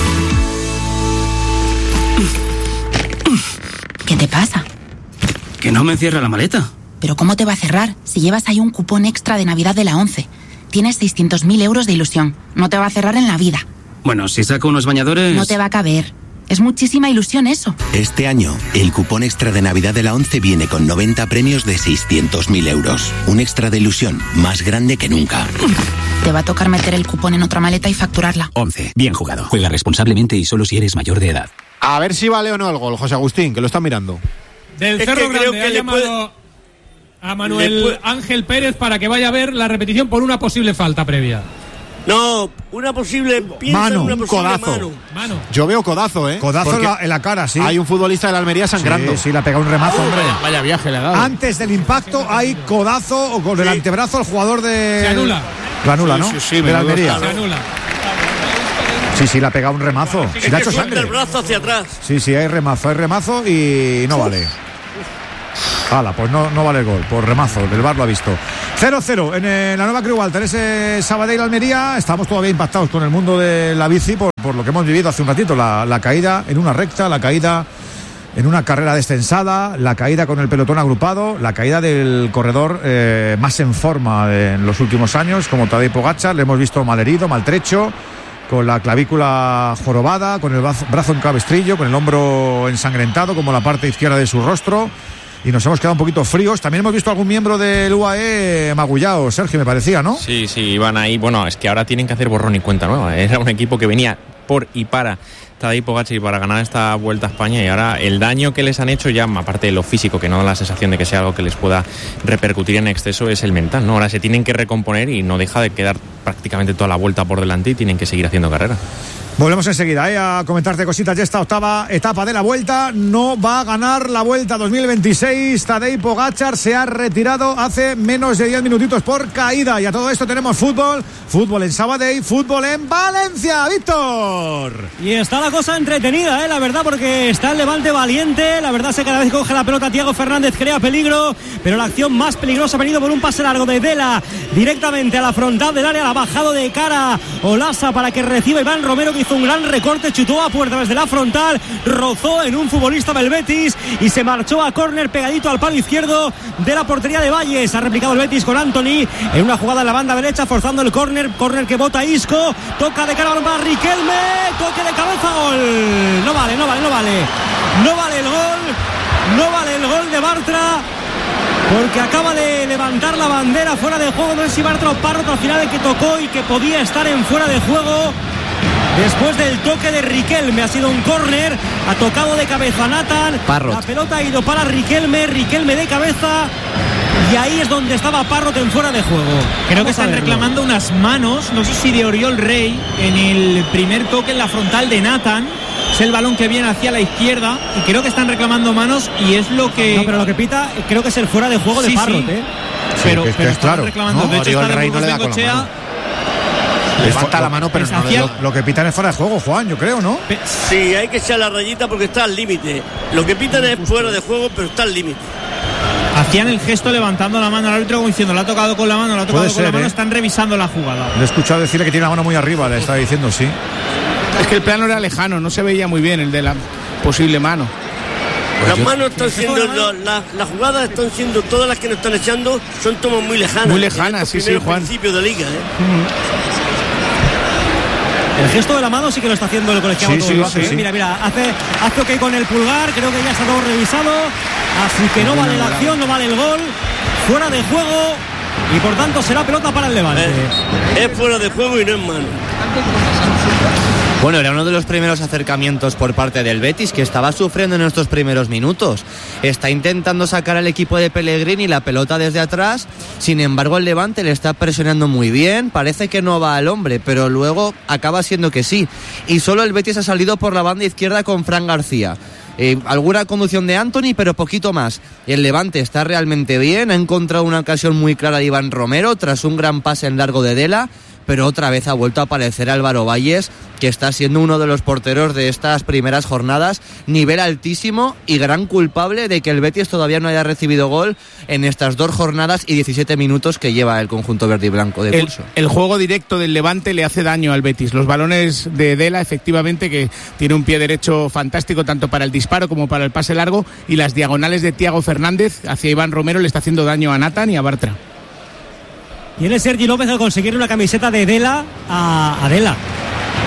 ¿Qué te pasa? Que no me cierra la maleta. ¿Pero cómo te va a cerrar si llevas ahí un cupón extra de Navidad de la 11? Tienes 600.000 euros de ilusión, no te va a cerrar en la vida. Bueno, si saco unos bañadores... No te va a caber. Es muchísima ilusión eso. Este año, el cupón extra de Navidad de la ONCE viene con 90 premios de 600.000 euros. Un extra de ilusión más grande que nunca. Te va a tocar meter el cupón en otra maleta y facturarla. 11. Bien jugado. Juega responsablemente y solo si eres mayor de edad. A ver si vale o no el gol, José Agustín, que lo están mirando. Del Cerro Grande ha llamado a Manuel Ángel Pérez para que vaya a ver la repetición por una posible falta previa. No, una posible... Mano, una un posible codazo. Mano. Yo veo codazo, ¿eh? Codazo en la cara, sí. Hay un futbolista de la Almería sangrando. Sí, le ha pegado un remazo, hombre. Vaya viaje le ha dado. Antes del impacto hay codazo o con el antebrazo al jugador de... Se anula. Lo anula, ¿no? Sí, de la Almería. Se anula. Sí, le ha pegado un remazo. Es Sí, le ha que hecho suelta sangre. el brazo hacia atrás. Sí, hay remazo y no vale. Hala, pues no vale el gol, por remazo, el VAR lo ha visto. 0-0 en la nueva Creu Alta, en ese Sabadell-Almería. Estamos todavía impactados con el mundo de la bici por lo que hemos vivido hace un ratito, la caída en una recta, la caída en una carrera descensada, la caída con el pelotón agrupado, la caída del corredor más en forma en los últimos años, como Tadej Pogačar. Le hemos visto malherido, maltrecho, con la clavícula jorobada, con el brazo en cabestrillo, con el hombro ensangrentado, como la parte izquierda de su rostro. Y nos hemos quedado un poquito fríos. También hemos visto algún miembro del UAE magullado, Sergio, me parecía, ¿no? Sí, iban ahí. Bueno, es que ahora tienen que hacer borrón y cuenta nueva. Era un equipo que venía por y para Tadej Pogačar y para ganar esta Vuelta a España, y ahora el daño que les han hecho, ya aparte de lo físico, que no da la sensación de que sea algo que les pueda repercutir en exceso, es el mental, ¿no? Ahora se tienen que recomponer y no deja de quedar prácticamente toda la vuelta por delante y tienen que seguir haciendo carrera. Volvemos enseguida a comentarte cositas de esta octava etapa de la Vuelta. No va a ganar la Vuelta 2026. Tadej Pogačar se ha retirado hace menos de 10 minutitos por caída. Y a todo esto tenemos fútbol en Sabadell, fútbol en Valencia. Víctor. Y está la cosa entretenida, la verdad, porque está el Levante valiente. La verdad es que cada vez que coge la pelota Thiago Fernández crea peligro, pero la acción más peligrosa ha venido por un pase largo de Dela directamente a la frontal del área. La ha bajado de cara Olaza para que reciba Iván Romero, que hizo un gran recorte, chutó a puerta desde la frontal, rozó en un futbolista del Betis y se marchó a córner pegadito al palo izquierdo de la portería de Valles. Ha replicado el Betis con Antony en una jugada en la banda derecha, forzando el córner que bota Isco, toca de cara para Riquelme, toque de cabeza, gol. No vale el gol de Bartra, porque acaba de levantar la bandera fuera de juego. No sé si Bartra o Parrot al final el que tocó y que podía estar en fuera de juego. Después del toque de Riquelme, ha sido un córner, ha tocado de cabeza Nathan, Parrot. La pelota ha ido para Riquelme de cabeza, y ahí es donde estaba Parrot en fuera de juego. Creo que están reclamando unas manos, no sé si de Oriol Rey, en el primer toque en la frontal de Nathan. Es el balón que viene hacia la izquierda y creo que están reclamando manos, y es lo que... No, pero lo que pita creo que es el fuera de juego de Parrot, sí. Pero es claro, reclamando, ¿no? de hecho Oriol está Rey no le da con la mano. Levanta la mano, pero lo que pitan es fuera de juego, Juan, yo creo, ¿no? Sí, hay que echar la rayita porque está al límite. Lo que pitan es fuera de juego, pero está al límite. Hacían el gesto levantando la mano al árbitro como diciendo, la ha tocado con la mano, están revisando la jugada. Le he escuchado decirle que tiene la mano muy arriba, le está diciendo, sí. Es que el plano era lejano, no se veía muy bien el de la posible mano. Las manos están siendo, las jugadas están siendo, todas las que nos están echando son tomas muy lejanas. Muy lejanas, sí, Juan. Principio de liga, El gesto de la mano sí que lo está haciendo el colegiado. Sí. Mira, hace ok con el pulgar, creo que ya está todo revisado, así que no vale la acción, no vale el gol, fuera de juego, y por tanto será pelota para el Levante. Es fuera de juego y no es mano. Bueno, era uno de los primeros acercamientos por parte del Betis, que estaba sufriendo en estos primeros minutos. Está intentando sacar al equipo de Pellegrini la pelota desde atrás. Sin embargo, el Levante le está presionando muy bien. Parece que no va al hombre, pero luego acaba siendo que sí. Y solo el Betis ha salido por la banda izquierda con Fran García. Alguna conducción de Antony, pero poquito más. El Levante está realmente bien. Ha encontrado una ocasión muy clara de Iván Romero tras un gran pase en largo de Dela, pero otra vez ha vuelto a aparecer Álvaro Valles, que está siendo uno de los porteros de estas primeras jornadas, nivel altísimo y gran culpable de que el Betis todavía no haya recibido gol en estas 2 jornadas y 17 minutos que lleva el conjunto verde y blanco de curso. El juego directo del Levante le hace daño al Betis. Los balones de Dela, efectivamente, que tiene un pie derecho fantástico tanto para el disparo como para el pase largo, y las diagonales de Thiago Fernández hacia Iván Romero le está haciendo daño a Nathan y a Bartra. Tiene Sergi López al conseguir una camiseta de Dela a Dela.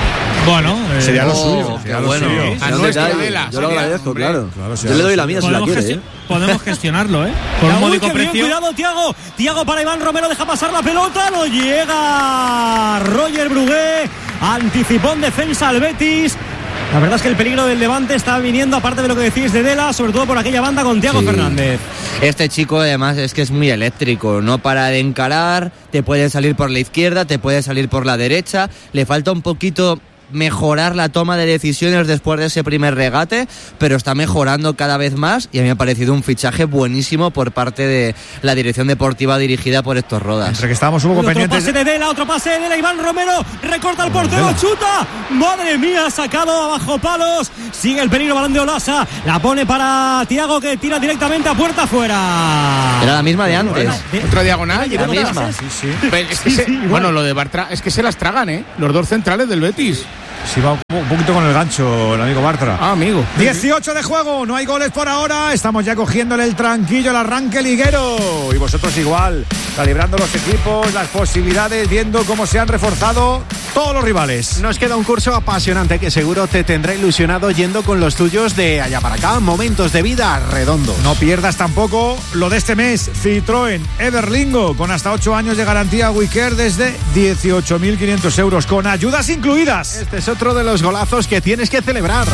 Bueno, sería lo suyo. Qué bueno. Yo lo agradezco, claro. Yo le doy la mía si la quiere. Podemos gestionarlo, por un módico precio. Cuidado, Thiago para Iván Romero, deja pasar la pelota, no llega Roger Brugué, anticipó en defensa al Betis. La verdad es que el peligro del Levante está viniendo, aparte de lo que decís de Dela, sobre todo por aquella banda con Thiago Fernández. Este chico además es que es muy eléctrico, no para de encarar, te puede salir por la izquierda, te puede salir por la derecha, le falta un poquito mejorar la toma de decisiones después de ese primer regate, pero está mejorando cada vez más y a mí me ha parecido un fichaje buenísimo por parte de la dirección deportiva dirigida por Héctor Rodas. Entre que estábamos un poco pendientes. Otro pase de Dela, Iván Romero recorta el portero, chuta, madre mía, sacado abajo palos, sigue el peligro, balón de Olasa, la pone para Thiago que tira directamente a puerta afuera. Era la misma de antes. Otra diagonal, la misma. Bueno, lo de Bartra es que se las tragan, los dos centrales del Betis. Sí, va un poquito con el gancho el amigo Bartra. Amigo. 18 de juego, no hay goles por ahora. Estamos ya cogiéndole el tranquillo al arranque liguero. Y vosotros igual, calibrando los equipos, las posibilidades, viendo cómo se han reforzado todos los rivales. Nos queda un curso apasionante que seguro te tendrá ilusionado yendo con los tuyos de allá para acá. Momentos de vida redondos. No pierdas tampoco lo de este mes. Citroën Everlingo, con hasta 8 años de garantía WeCare desde 18.500 euros, con ayudas incluidas. Este es otro de los golazos que tienes que celebrar.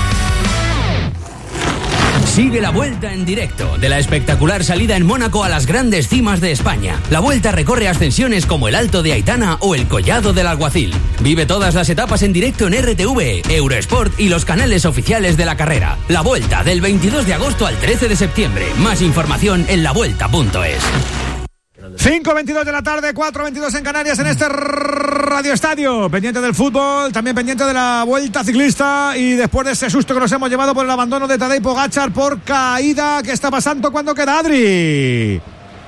Sigue la Vuelta en directo de la espectacular salida en Mónaco a las grandes cimas de España. La Vuelta recorre ascensiones como el Alto de Aitana o el Collado del Alguacil. Vive todas las etapas en directo en RTV, Eurosport y los canales oficiales de la carrera. La Vuelta del 22 de agosto al 13 de septiembre. Más información en lavuelta.es. 5:22 de la tarde, 4:22 en Canarias, en este Radio Estadio. Pendiente del fútbol, también pendiente de la Vuelta Ciclista, y después de ese susto que nos hemos llevado por el abandono de Tadej Pogačar por caída. ¿Qué está pasando? ¿Cuándo queda, Adri?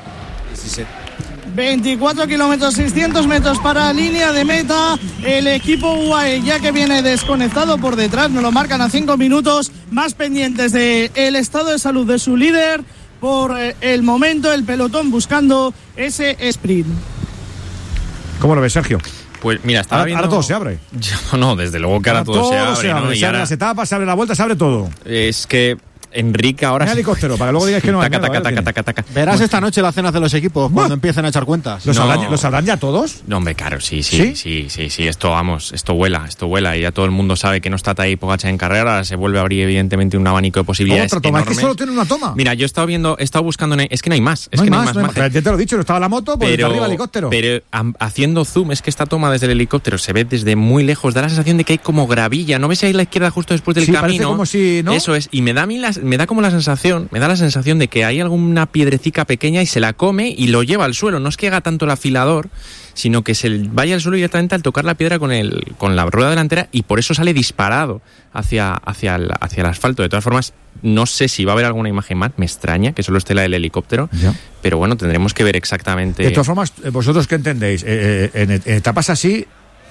24 kilómetros, 600 metros para línea de meta. El equipo UAE ya que viene desconectado por detrás, nos lo marcan a 5 minutos, más pendientes del estado de salud de su líder. Por el momento, el pelotón buscando ese sprint. ¿Cómo lo ves, Sergio? Pues mira, estaba viendo... Ahora todo se abre. No, desde luego que ahora todo se abre, ¿no? Se abren las etapas, se abre la vuelta, se abre todo. Es que Enrique ahora... Un helicóptero, para que luego digáis que no hay. Verás esta noche las cenas de los equipos cuando empiecen a echar cuentas. ¿Los sabrán ya todos? No, hombre, claro, sí. Esto vuela. Y ya todo el mundo sabe que no está Tadej Pogačar en carrera. Se vuelve a abrir, evidentemente, un abanico de posibilidades. Otra toma, es que solo tiene una toma. Mira, yo he estado buscando... Es que no hay más. No hay más. Ya te lo he dicho, no estaba la moto, pues arriba el helicóptero. Pero haciendo zoom, es que esta toma desde el helicóptero se ve desde muy lejos. Da la sensación de que hay como gravilla. ¿No ves ahí a la izquierda justo después del camino? Parece como si, ¿no? Eso es. Y me da la sensación de que hay alguna piedrecica pequeña y se la come y lo lleva al suelo. No es que haga tanto el afilador, sino que se vaya al suelo directamente al tocar la piedra con la rueda delantera, y por eso sale disparado hacia el asfalto. De todas formas, no sé si va a haber alguna imagen más. Me extraña que solo esté la del helicóptero. Ya. Pero bueno, tendremos que ver exactamente. De todas formas, ¿vosotros qué entendéis? En etapas así...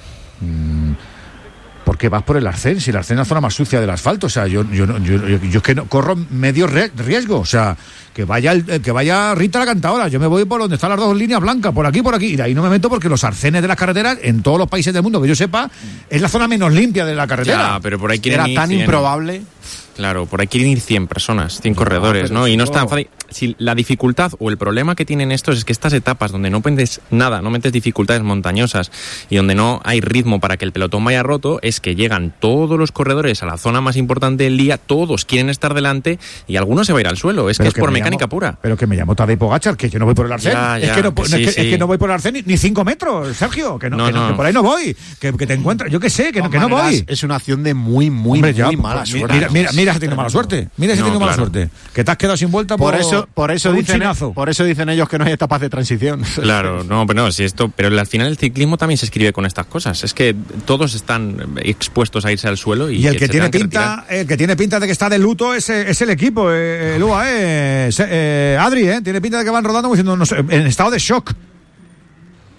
porque vas por el arcén, si el arcén es la zona más sucia del asfalto. O sea, yo es que no corro medio riesgo. O sea, que vaya Rita la cantadora. Yo me voy por donde están las dos líneas blancas, por aquí, y de ahí no me meto, porque los arcenes de las carreteras, en todos los países del mundo que yo sepa, es la zona menos limpia de la carretera. Ya, pero por ahí quieren ir tan 100. Improbable. Claro, por ahí quieren ir 100 personas, 100 corredores, ¿no? Y no es tan fácil. Si la dificultad o el problema que tienen estos es que estas etapas donde no metes nada, no metes dificultades montañosas y donde no hay ritmo para que el pelotón vaya roto, es que llegan todos los corredores a la zona más importante del día, todos quieren estar delante y algunos se va a ir al suelo. Es que es por mecánica pura. Pero que me llamo Tadej Pogačar, que yo no voy por el arcén. Es que no voy por el arcén ni 5 metros, Sergio, que por ahí no voy. Que te encuentras, yo que sé, que no voy. Es una acción de muy mala suerte. Mira si tengo mala suerte. Mira si tengo mala suerte. Que te has quedado sin vuelta por eso dicen ellos que no hay etapas de transición. Claro, pero al final el ciclismo también se escribe con estas cosas. Es que todos están expuestos a irse al suelo y el que tiene pinta de que está de luto es el equipo, el UAE, Adri, tiene pinta de que van rodando como diciendo, no sé, en estado de shock.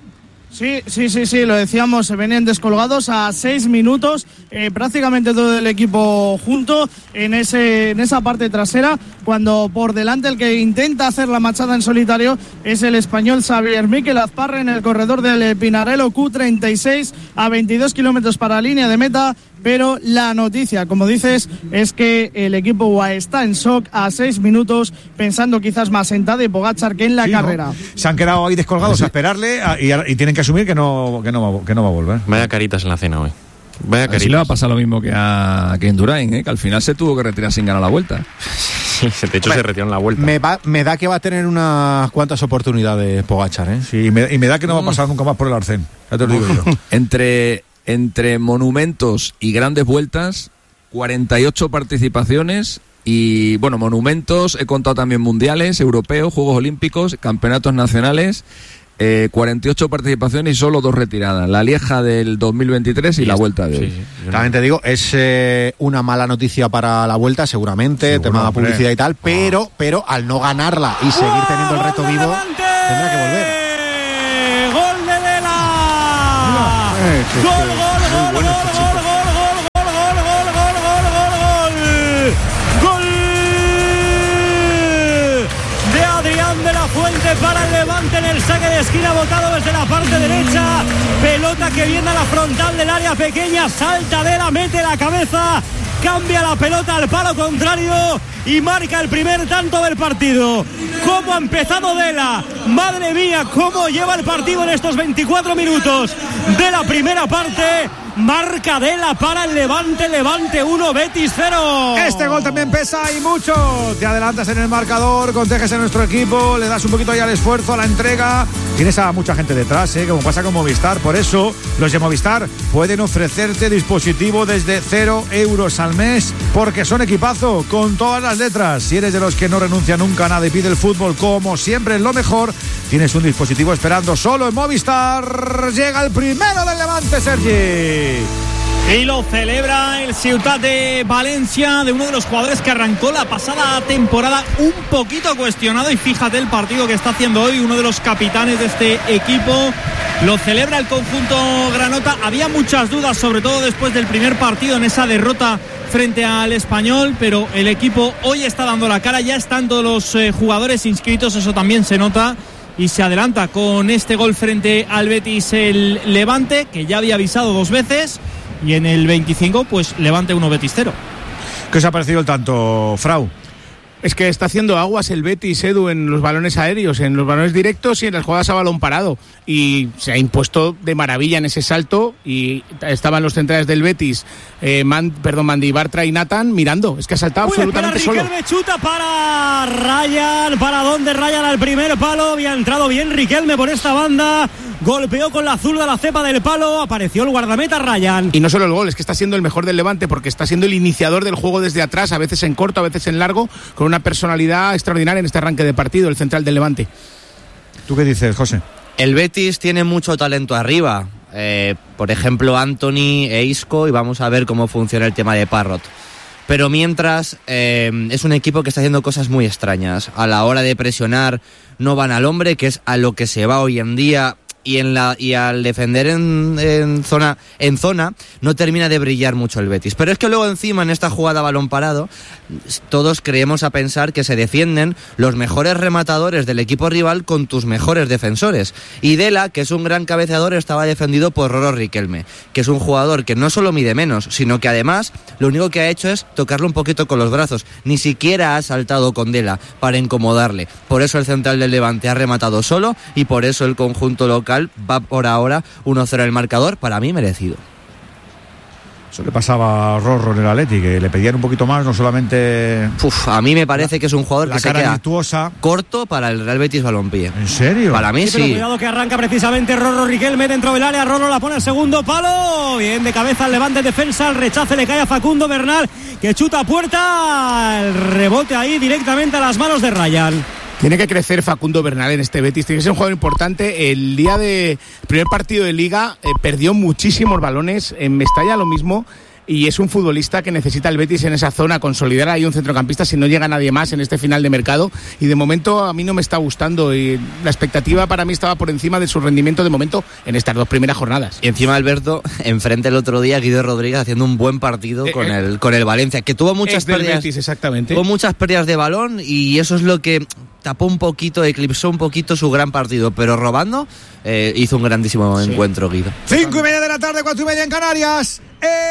Sí, lo decíamos, se venían descolgados a 6 minutos, prácticamente todo el equipo junto en esa parte trasera, cuando por delante el que intenta hacer la machada en solitario es el español Xavier Miquel Azparre en el corredor del Pinarello Q36 a 22 kilómetros para la línea de meta. Pero la noticia, como dices, es que el equipo UAE está en shock a 6 minutos, pensando quizás más en Tadej Pogačar que en la carrera. ¿No? Se han quedado ahí descolgados a esperarle y tienen que asumir que no va a volver. Vaya caritas en la cena hoy. Vaya caritas. Así le va a pasar lo mismo que a Indurain, que al final se tuvo que retirar sin ganar la vuelta. Sí, de hecho se retiró en la vuelta. Me da que va a tener unas cuantas oportunidades Pogačar, ¿eh? Sí, y me da que no va a pasar nunca más por el arcén. Ya te lo digo yo. Entre monumentos y grandes vueltas, 48 participaciones y, bueno, monumentos, he contado también mundiales, europeos, Juegos Olímpicos, campeonatos nacionales, 48 participaciones y solo 2 retiradas, la Lieja del 2023 y la Vuelta de hoy. Sí. También te digo, es una mala noticia para la Vuelta, seguramente, tema de publicidad y tal, pero al no ganarla y seguir teniendo el reto vivo, tendrá que volver. ¡Gol de Vela! ¡Gol! De Adrián de la Fuente para el Levante en el saque de esquina, botado desde la parte derecha. Pelota que viene a la frontal del área pequeña, salta Vela, mete la cabeza, cambia la pelota al palo contrario y marca el primer tanto del partido. ¿Cómo ha empezado Vela? Madre mía, cómo lleva el partido en estos 24 minutos de la primera parte. Marca Vela para el Levante 1, Betis 0. Este gol también pesa y mucho. Te adelantas en el marcador, contagias a nuestro equipo, le das un poquito ahí al esfuerzo, a la entrega. Tienes a mucha gente detrás, como pasa con Movistar. Por eso los de Movistar pueden ofrecerte dispositivo desde 0 euros al mes, porque son equipazo con todas las letras. Si eres de los que no renuncia nunca a nada y pide el fútbol como siempre es lo mejor, tienes un dispositivo esperando solo en Movistar. Llega el primero del Levante, Sergi. Y lo celebra el Ciutat de Valencia, de uno de los jugadores que arrancó la pasada temporada un poquito cuestionado, y fíjate el partido que está haciendo hoy, uno de los capitanes de este equipo. Lo celebra el conjunto granota. Había muchas dudas, sobre todo después del primer partido, en esa derrota frente al Español, pero el equipo hoy está dando la cara. Ya están todos los jugadores inscritos, eso también se nota, y se adelanta con este gol frente al Betis el Levante, que ya había avisado 2 veces, y en el 25 pues Levante 1, Betis 0. ¿Qué os ha parecido el tanto, Frau? Es que está haciendo aguas el Betis, Edu, en los balones aéreos, en los balones directos y en las jugadas a balón parado. Y se ha impuesto de maravilla en ese salto, y estaban los centrales del Betis, Mandy, Bartra y Nathan mirando. Es que ha saltado absolutamente solo. Riquelme chuta para Ryan, para donde Ryan al primer palo. Había entrado bien Riquelme por esta banda. Golpeó con la zurda la cepa del palo. Apareció el guardameta Ryan. Y no solo el gol, es que está siendo el mejor del Levante, porque está siendo el iniciador del juego desde atrás, a veces en corto, a veces en largo, con una personalidad extraordinaria en este arranque de partido, el central del Levante. ¿Tú qué dices, José? El Betis tiene mucho talento arriba. Por ejemplo, Anthony e Isco, y vamos a ver cómo funciona el tema de Parrot. Pero mientras, es un equipo que está haciendo cosas muy extrañas. A la hora de presionar no van al hombre, que es a lo que se va hoy en día, y al defender en zona no termina de brillar mucho el Betis. Pero es que luego encima, en esta jugada a balón parado, todos creemos a pensar que se defienden los mejores rematadores del equipo rival con tus mejores defensores. Y Dela, que es un gran cabeceador, estaba defendido por Roro Riquelme, que es un jugador que no solo mide menos, sino que además lo único que ha hecho es tocarlo un poquito con los brazos. Ni siquiera ha saltado con Dela para incomodarle. Por eso el central del Levante ha rematado solo, y por eso el conjunto local va por ahora 1-0 el marcador, para mí merecido. Eso le pasaba a Rorro en el Atleti, que le pedían un poquito más, no solamente... A mí me parece que es un jugador que se queda virtuosa, corto para el Real Betis Balompié. ¿En serio? Para mí sí. Pero cuidado que arranca precisamente Rorro Riquelme dentro del área. Rorro la pone al segundo palo. Bien de cabeza al Levante, defensa. El rechace le cae a Facundo Bernal, que chuta a puerta. El rebote ahí directamente a las manos de Ryan. Tiene que crecer Facundo Bernal en este Betis, tiene que ser un jugador importante. El día del primer partido de Liga perdió muchísimos balones, en Mestalla lo mismo. y es un futbolista que necesita el Betis en esa zona, consolidar ahí un centrocampista si no llega nadie más en este final de mercado, y de momento a mí no me está gustando, y la expectativa para mí estaba por encima de su rendimiento de momento en estas 2 primeras jornadas. Y encima, Alberto, enfrente el otro día Guido Rodríguez haciendo un buen partido con el Valencia, que tuvo muchas pérdidas. Betis, exactamente. Tuvo muchas pérdidas de balón, y eso es lo que tapó un poquito, eclipsó un poquito su gran partido, pero robando hizo un grandísimo encuentro, Guido. 5:30 de la tarde, 4:30 en Canarias.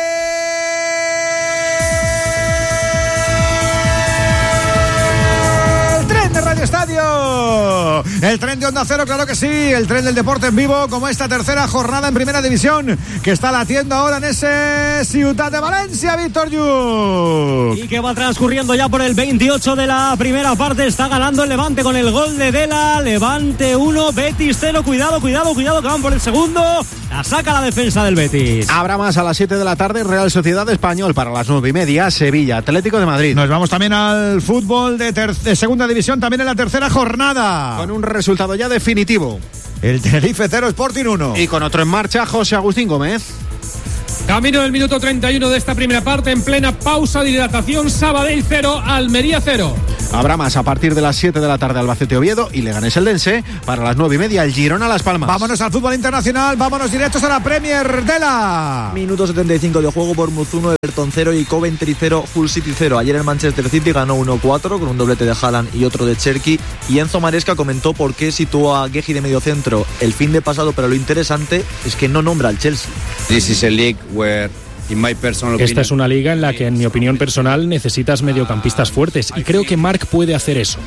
Radio Estadio, el tren de Onda Cero, claro que sí, el tren del deporte en vivo, como esta tercera jornada en Primera División que está latiendo ahora en ese Ciutat de Valencia, Víctor Lluc. Y que va transcurriendo ya por el 28 de la primera parte, está ganando el Levante con el gol de Dela. Levante 1, Betis 0, cuidado, que van por el segundo, la saca la defensa del Betis. Habrá más a las 7 de la tarde, Real Sociedad Español para las 9:30, Sevilla, Atlético de Madrid. Nos vamos también al fútbol de Segunda División, también en la tercera jornada. Con un resultado ya definitivo. El Tenerife 0, Sporting 1. Y con otro en marcha, José Agustín Gómez. Camino del minuto 31 de esta primera parte, en plena pausa de hidratación, Sabadell 0, Almería 0. Habrá más a partir de las 7 de la tarde, Albacete Oviedo y Leganés Eldense. Para las 9:30, el Girona Las Palmas. Vámonos al fútbol internacional, vámonos directos a la Premier de la... Minuto 75 de juego, Bournemouth 1, Everton 0 y Coventry 0, Hull City 0. Ayer el Manchester City ganó 1-4 con un doblete de Haaland y otro de Cherki. Y Enzo Maresca comentó por qué situó a Guehi de mediocentro el fin de pasado, pero lo interesante es que no nombra al Chelsea. This is a league where Esta es una liga en la que, en mi opinión personal, necesitas mediocampistas fuertes, y creo que Marc puede hacer eso.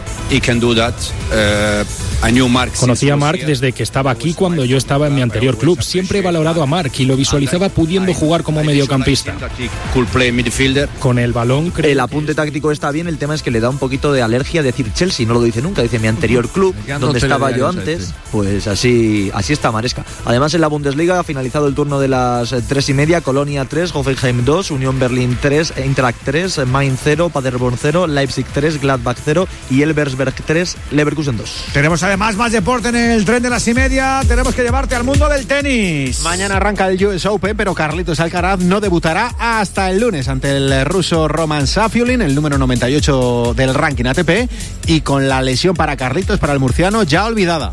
Conocí a Marc desde que estaba aquí, cuando yo estaba en mi anterior club. Siempre he valorado a Marc y lo visualizaba pudiendo jugar como mediocampista. Con el balón, creo. El apunte táctico está bien, el tema es que le da un poquito de alergia decir Chelsea, no lo dice nunca, dice mi anterior club, donde estaba yo antes. Pues así está Maresca. Además, en la Bundesliga ha finalizado el turno de las 3:30, Colonia 3, Hoffenheim 2, Unión Berlín 3, Eintracht 3, Mainz 0, Paderborn 0, Leipzig 3, Gladbach 0 y Elversberg 3, Leverkusen 2. Tenemos además más deporte en el tren de las 1:30. Tenemos que llevarte al mundo del tenis. Mañana arranca el US Open, pero Carlitos Alcaraz no debutará hasta el lunes ante el ruso Roman Safiulin, el número 98 del ranking ATP, y con la lesión para Carlitos, para el murciano, ya olvidada.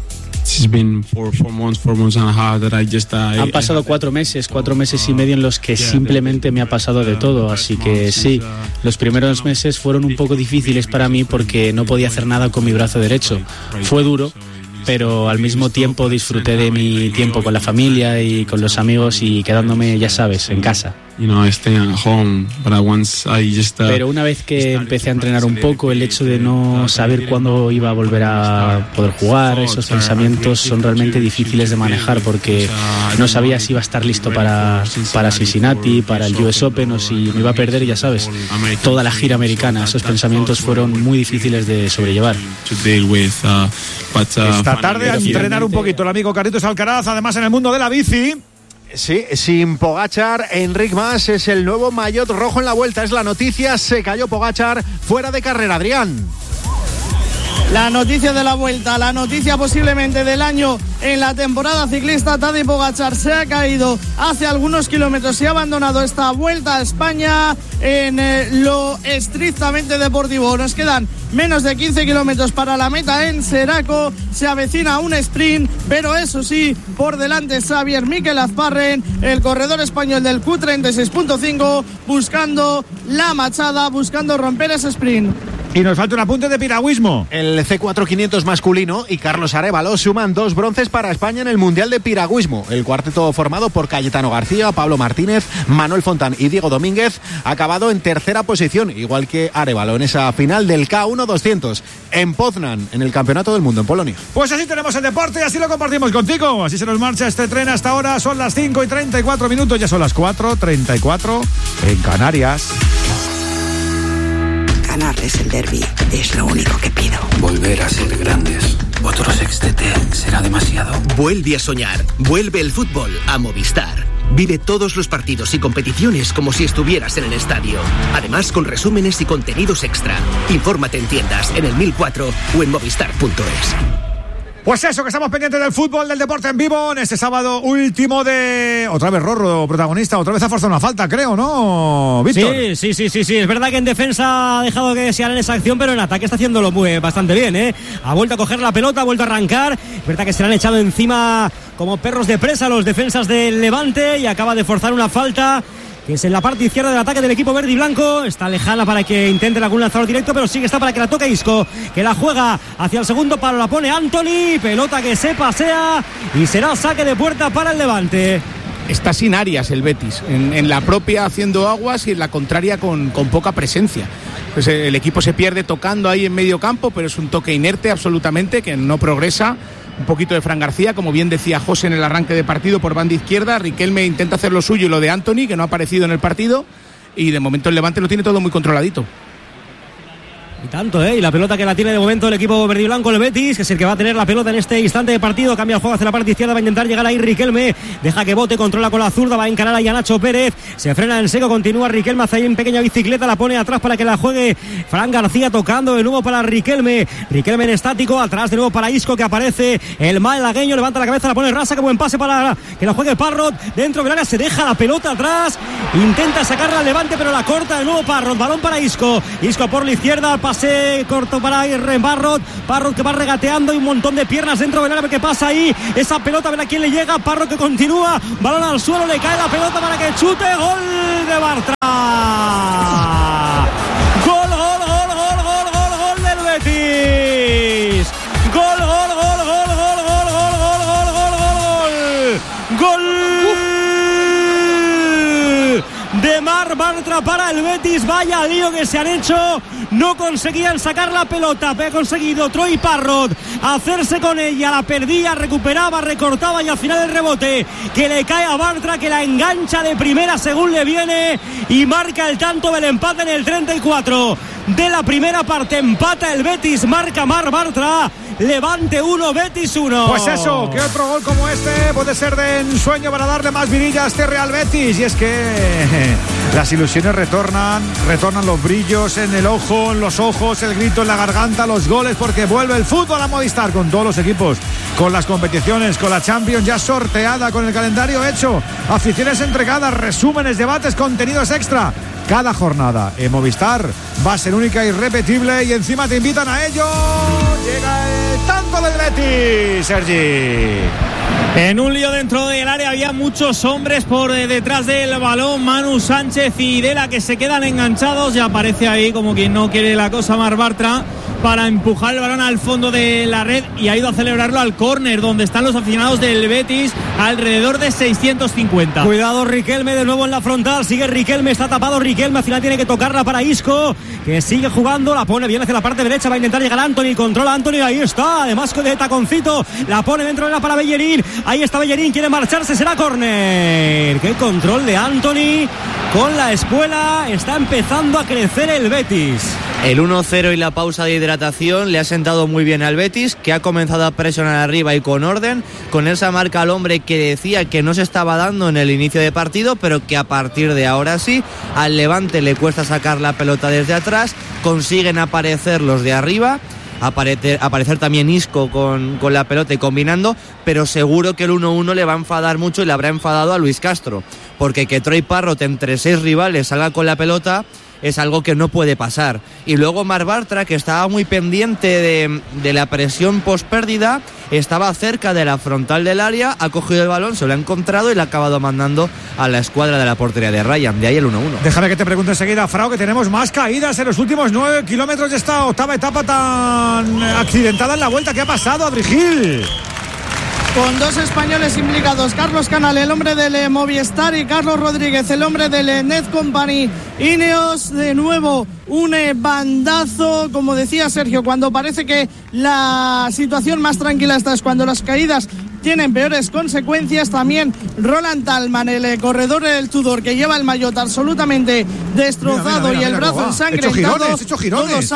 Han pasado 4 meses y medio en los que simplemente me ha pasado de todo, así que sí, los primeros meses fueron un poco difíciles para mí porque no podía hacer nada con mi brazo derecho. Fue duro, pero al mismo tiempo disfruté de mi tiempo con la familia y con los amigos y quedándome, ya sabes, en casa. Pero una vez que empecé a entrenar un poco, el hecho de no saber cuándo iba a volver a poder jugar, esos pensamientos son realmente difíciles de manejar porque no sabía si iba a estar listo para Cincinnati, para el US Open, o si me iba a perder, ya sabes, toda la gira americana. Esos pensamientos fueron muy difíciles de sobrellevar. Esta tarde a entrenar un poquito el amigo Carlitos Alcaraz, además en el mundo de la bici. Sí, sin Pogačar, Enric Mas es el nuevo maillot rojo en la Vuelta. Es la noticia, se cayó Pogačar fuera de carrera, Adrián. La noticia de la Vuelta, la noticia posiblemente del año en la temporada ciclista. Tadej Pogačar se ha caído hace algunos kilómetros y ha abandonado esta Vuelta a España en lo estrictamente deportivo. Nos quedan menos de 15 kilómetros para la meta en Seraco. Se avecina un sprint, pero eso sí, por delante Xavier Miquel Azparren, el corredor español del Q36.5, buscando la machada, buscando romper ese sprint. Y nos falta un apunte de piragüismo. El C4 500 masculino y Carlos Arévalo suman 2 bronces para España en el Mundial de Piragüismo. El cuarteto, formado por Cayetano García, Pablo Martínez, Manuel Fontán y Diego Domínguez, ha acabado en tercera posición, igual que Arévalo en esa final del K1 200 en Poznan, en el Campeonato del Mundo en Polonia. Pues así tenemos el deporte y así lo compartimos contigo. Así se nos marcha este tren hasta ahora. Son las 5:34, ya son las 4:34 en Canarias. Ganarles el derbi es lo único que pido. Volver a ser grandes. Otro sextete será demasiado. Vuelve a soñar. Vuelve el fútbol a Movistar. Vive todos los partidos y competiciones como si estuvieras en el estadio. Además, con resúmenes y contenidos extra. Infórmate en tiendas, en el 1004 o en movistar.es. Pues eso, que estamos pendientes del fútbol, del deporte en vivo en este sábado último de... Otra vez Rorro, protagonista, otra vez ha forzado una falta, creo, ¿no, Víctor? Sí. Es verdad que en defensa ha dejado que desear en esa acción, pero en ataque está haciéndolo bastante bien, ¿eh? Ha vuelto a coger la pelota, ha vuelto a arrancar. Es verdad que se le han echado encima como perros de presa los defensas del Levante y acaba de forzar una falta que es en la parte izquierda del ataque del equipo verde y blanco. Está lejana para que intenten algún lanzador directo, pero sí que está para que la toque Isco, que la juega hacia el segundo palo, la pone Antony, pelota que se pasea y será saque de puerta para el Levante. Está sin Arias el Betis, en la propia haciendo aguas y en la contraria con poca presencia. Pues el equipo se pierde tocando ahí en medio campo, pero es un toque inerte absolutamente, que no progresa. Un poquito de Fran García, como bien decía José en el arranque de partido por banda izquierda. Riquelme intenta hacer lo suyo y lo de Antony, que no ha aparecido en el partido, y de momento el Levante lo tiene todo muy controladito. Y tanto, y la pelota que la tiene de momento el equipo verde y blanco, el Betis, que es el que va a tener la pelota en este instante de partido. Cambia el juego hacia la parte izquierda, va a intentar llegar ahí Riquelme, deja que bote, controla con la zurda, va a encarar ahí a Nacho Pérez, se frena en seco, continúa Riquelme, hace ahí en pequeña bicicleta, la pone atrás para que la juegue Fran García, tocando de nuevo para Riquelme en estático, atrás de nuevo para Isco, que aparece el malagueño, levanta la cabeza, la pone rasa, que buen pase para que la juegue Parrot, dentro del área se deja la pelota atrás, intenta sacarla al Levante, pero la corta de nuevo Parrot, balón para Isco por la izquierda, pase corto para Parrot que va regateando y un montón de piernas dentro del área, que pasa ahí esa pelota, a ver a quién le llega. Parrot que continúa, balón al suelo, le cae la pelota para que chute, gol de Bartra, gol del Betis, gol de Marc Bartra para el Betis. Vaya lío que se han hecho, no conseguían sacar la pelota, pero ha conseguido Troy Parrot hacerse con ella, la perdía, recuperaba, recortaba y al final el rebote que le cae a Bartra, que la engancha de primera según le viene y marca el tanto del empate en el 34 de la primera parte. Empata el Betis, marca Marc Bartra, Levante 1, Betis 1. Pues eso, que otro gol como este puede ser de ensueño para darle más vidilla a este Real Betis. Y es que las ilusiones retornan los brillos en el ojo, en los ojos, el grito en la garganta, los goles, porque vuelve el fútbol a Movistar con todos los equipos, con las competiciones, con la Champions ya sorteada, con el calendario hecho, aficiones entregadas, resúmenes, debates, contenidos extra. Cada jornada en Movistar va a ser única e irrepetible y encima te invitan a ello. Llega el tanto del Betis, Sergi. En un lío dentro del área, había muchos hombres por detrás del balón. Manu Sánchez y Dela, que se quedan enganchados, y aparece ahí como quien no quiere la cosa Marc Bartra para empujar el balón al fondo de la red, y ha ido a celebrarlo al córner donde están los aficionados del Betis, alrededor de 650. Cuidado Riquelme de nuevo en la frontal, sigue Riquelme, está tapado Riquelme, al final tiene que tocarla para Isco, que sigue jugando, la pone bien hacia la parte derecha, va a intentar llegar Antony, controla Antony, ahí está, además de taconcito, la pone dentro de la para Bellerín, ahí está Bellerín, quiere marcharse, será córner. Qué control de Antony con la espuela, está empezando a crecer el Betis. El 1-0 y la pausa de hidratación le ha sentado muy bien al Betis, que ha comenzado a presionar arriba y con orden, con esa marca al hombre que decía que no se estaba dando en el inicio de partido, pero que a partir de ahora sí. Al Levante le cuesta sacar la pelota desde atrás, consiguen aparecer los de arriba, aparecer también Isco con la pelota y combinando, pero seguro que el 1-1 le va a enfadar mucho y le habrá enfadado a Luis Castro, porque que Troy Parrot entre 6 rivales salga con la pelota es algo que no puede pasar. Y luego Marc Bartra, que estaba muy pendiente de la presión post-pérdida, estaba cerca de la frontal del área, ha cogido el balón, se lo ha encontrado y le ha acabado mandando a la escuadra de la portería de Ryan. De ahí el 1-1. Déjame que te pregunte enseguida, Frau, que tenemos más caídas en los últimos 9 kilómetros de esta octava etapa tan accidentada en la vuelta. ¿Qué ha pasado, Adrigil? Con dos españoles implicados, Carlos Canal, el hombre del Movistar, y Carlos Rodríguez, el hombre del Net Company Ineos. De nuevo un bandazo, como decía Sergio, cuando parece que la situación más tranquila está, es cuando las caídas tienen peores consecuencias. También Roland Tallman, el corredor del Tudor, que lleva el maillot absolutamente destrozado, mira, y el brazo ensangrentado. Hecho girones.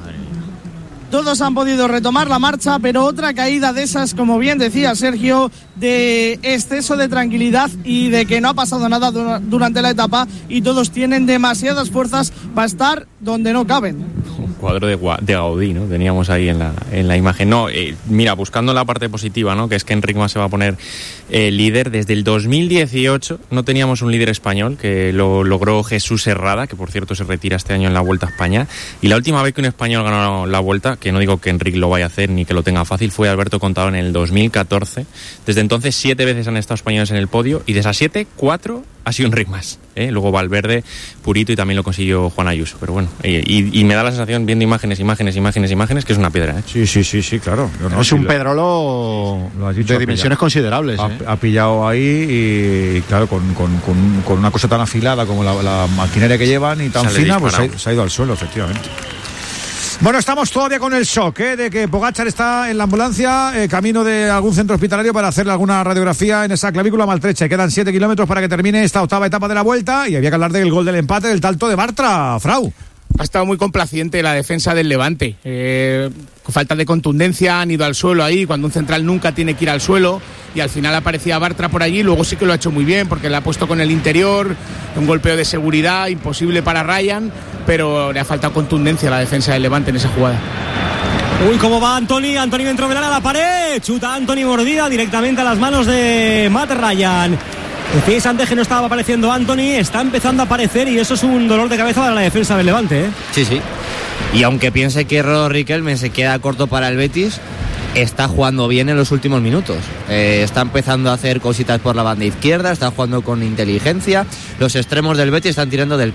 Todos han podido retomar la marcha, pero otra caída de esas, como bien decía Sergio, de exceso de tranquilidad y de que no ha pasado nada durante la etapa y todos tienen demasiadas fuerzas para estar donde no caben. cuadro de Gaudí, ¿no? Teníamos ahí en la imagen. No, mira, buscando la parte positiva, ¿no? Que es que Enric Mas se va a poner líder. Desde el 2018 no teníamos un líder español, que lo logró Jesús Herrada, que por cierto se retira este año en la Vuelta a España. Y la última vez que un español ganó la Vuelta, que no digo que Enric lo vaya a hacer ni que lo tenga fácil, fue Alberto Contador en el 2014. Desde entonces 7 veces han estado españoles en el podio y de esas 7, 4 ha sido Enric Mas. Luego Valverde, Purito, y también lo consiguió Juan Ayuso. Pero bueno, y me da la sensación, viendo imágenes, que es una piedra. Sí, claro. No, es un pedrolo de dimensiones considerables. Ha pillado ahí y claro, con una cosa tan afilada como la maquinaria que llevan y tan fina, pues se ha ido al suelo, efectivamente. Bueno, estamos todavía con el shock de que Pogačar está en la ambulancia, camino de algún centro hospitalario para hacerle alguna radiografía en esa clavícula maltrecha. Quedan 7 kilómetros para que termine esta octava etapa de la Vuelta y había que hablar del gol del empate del Talto de Bartra, Frau. Ha estado muy complaciente la defensa del Levante. Con falta de contundencia han ido al suelo ahí, cuando un central nunca tiene que ir al suelo, y al final aparecía Bartra por allí. Luego sí que lo ha hecho muy bien porque le ha puesto con el interior, un golpeo de seguridad imposible para Ryan, pero le ha faltado contundencia a la defensa del Levante en esa jugada. Uy, cómo va Antoni dentro del área, a la pared, chuta Antoni, mordida directamente a las manos de Matt Ryan. Decíais antes que no estaba apareciendo Antoni, está empezando a aparecer y eso es un dolor de cabeza para la defensa del Levante, ¿eh? Sí. Y aunque piense que Rodo Riquelme se queda corto para el Betis, está jugando bien en los últimos minutos. Está empezando a hacer cositas por la banda izquierda, está jugando con inteligencia. Los extremos del Betis están tirando del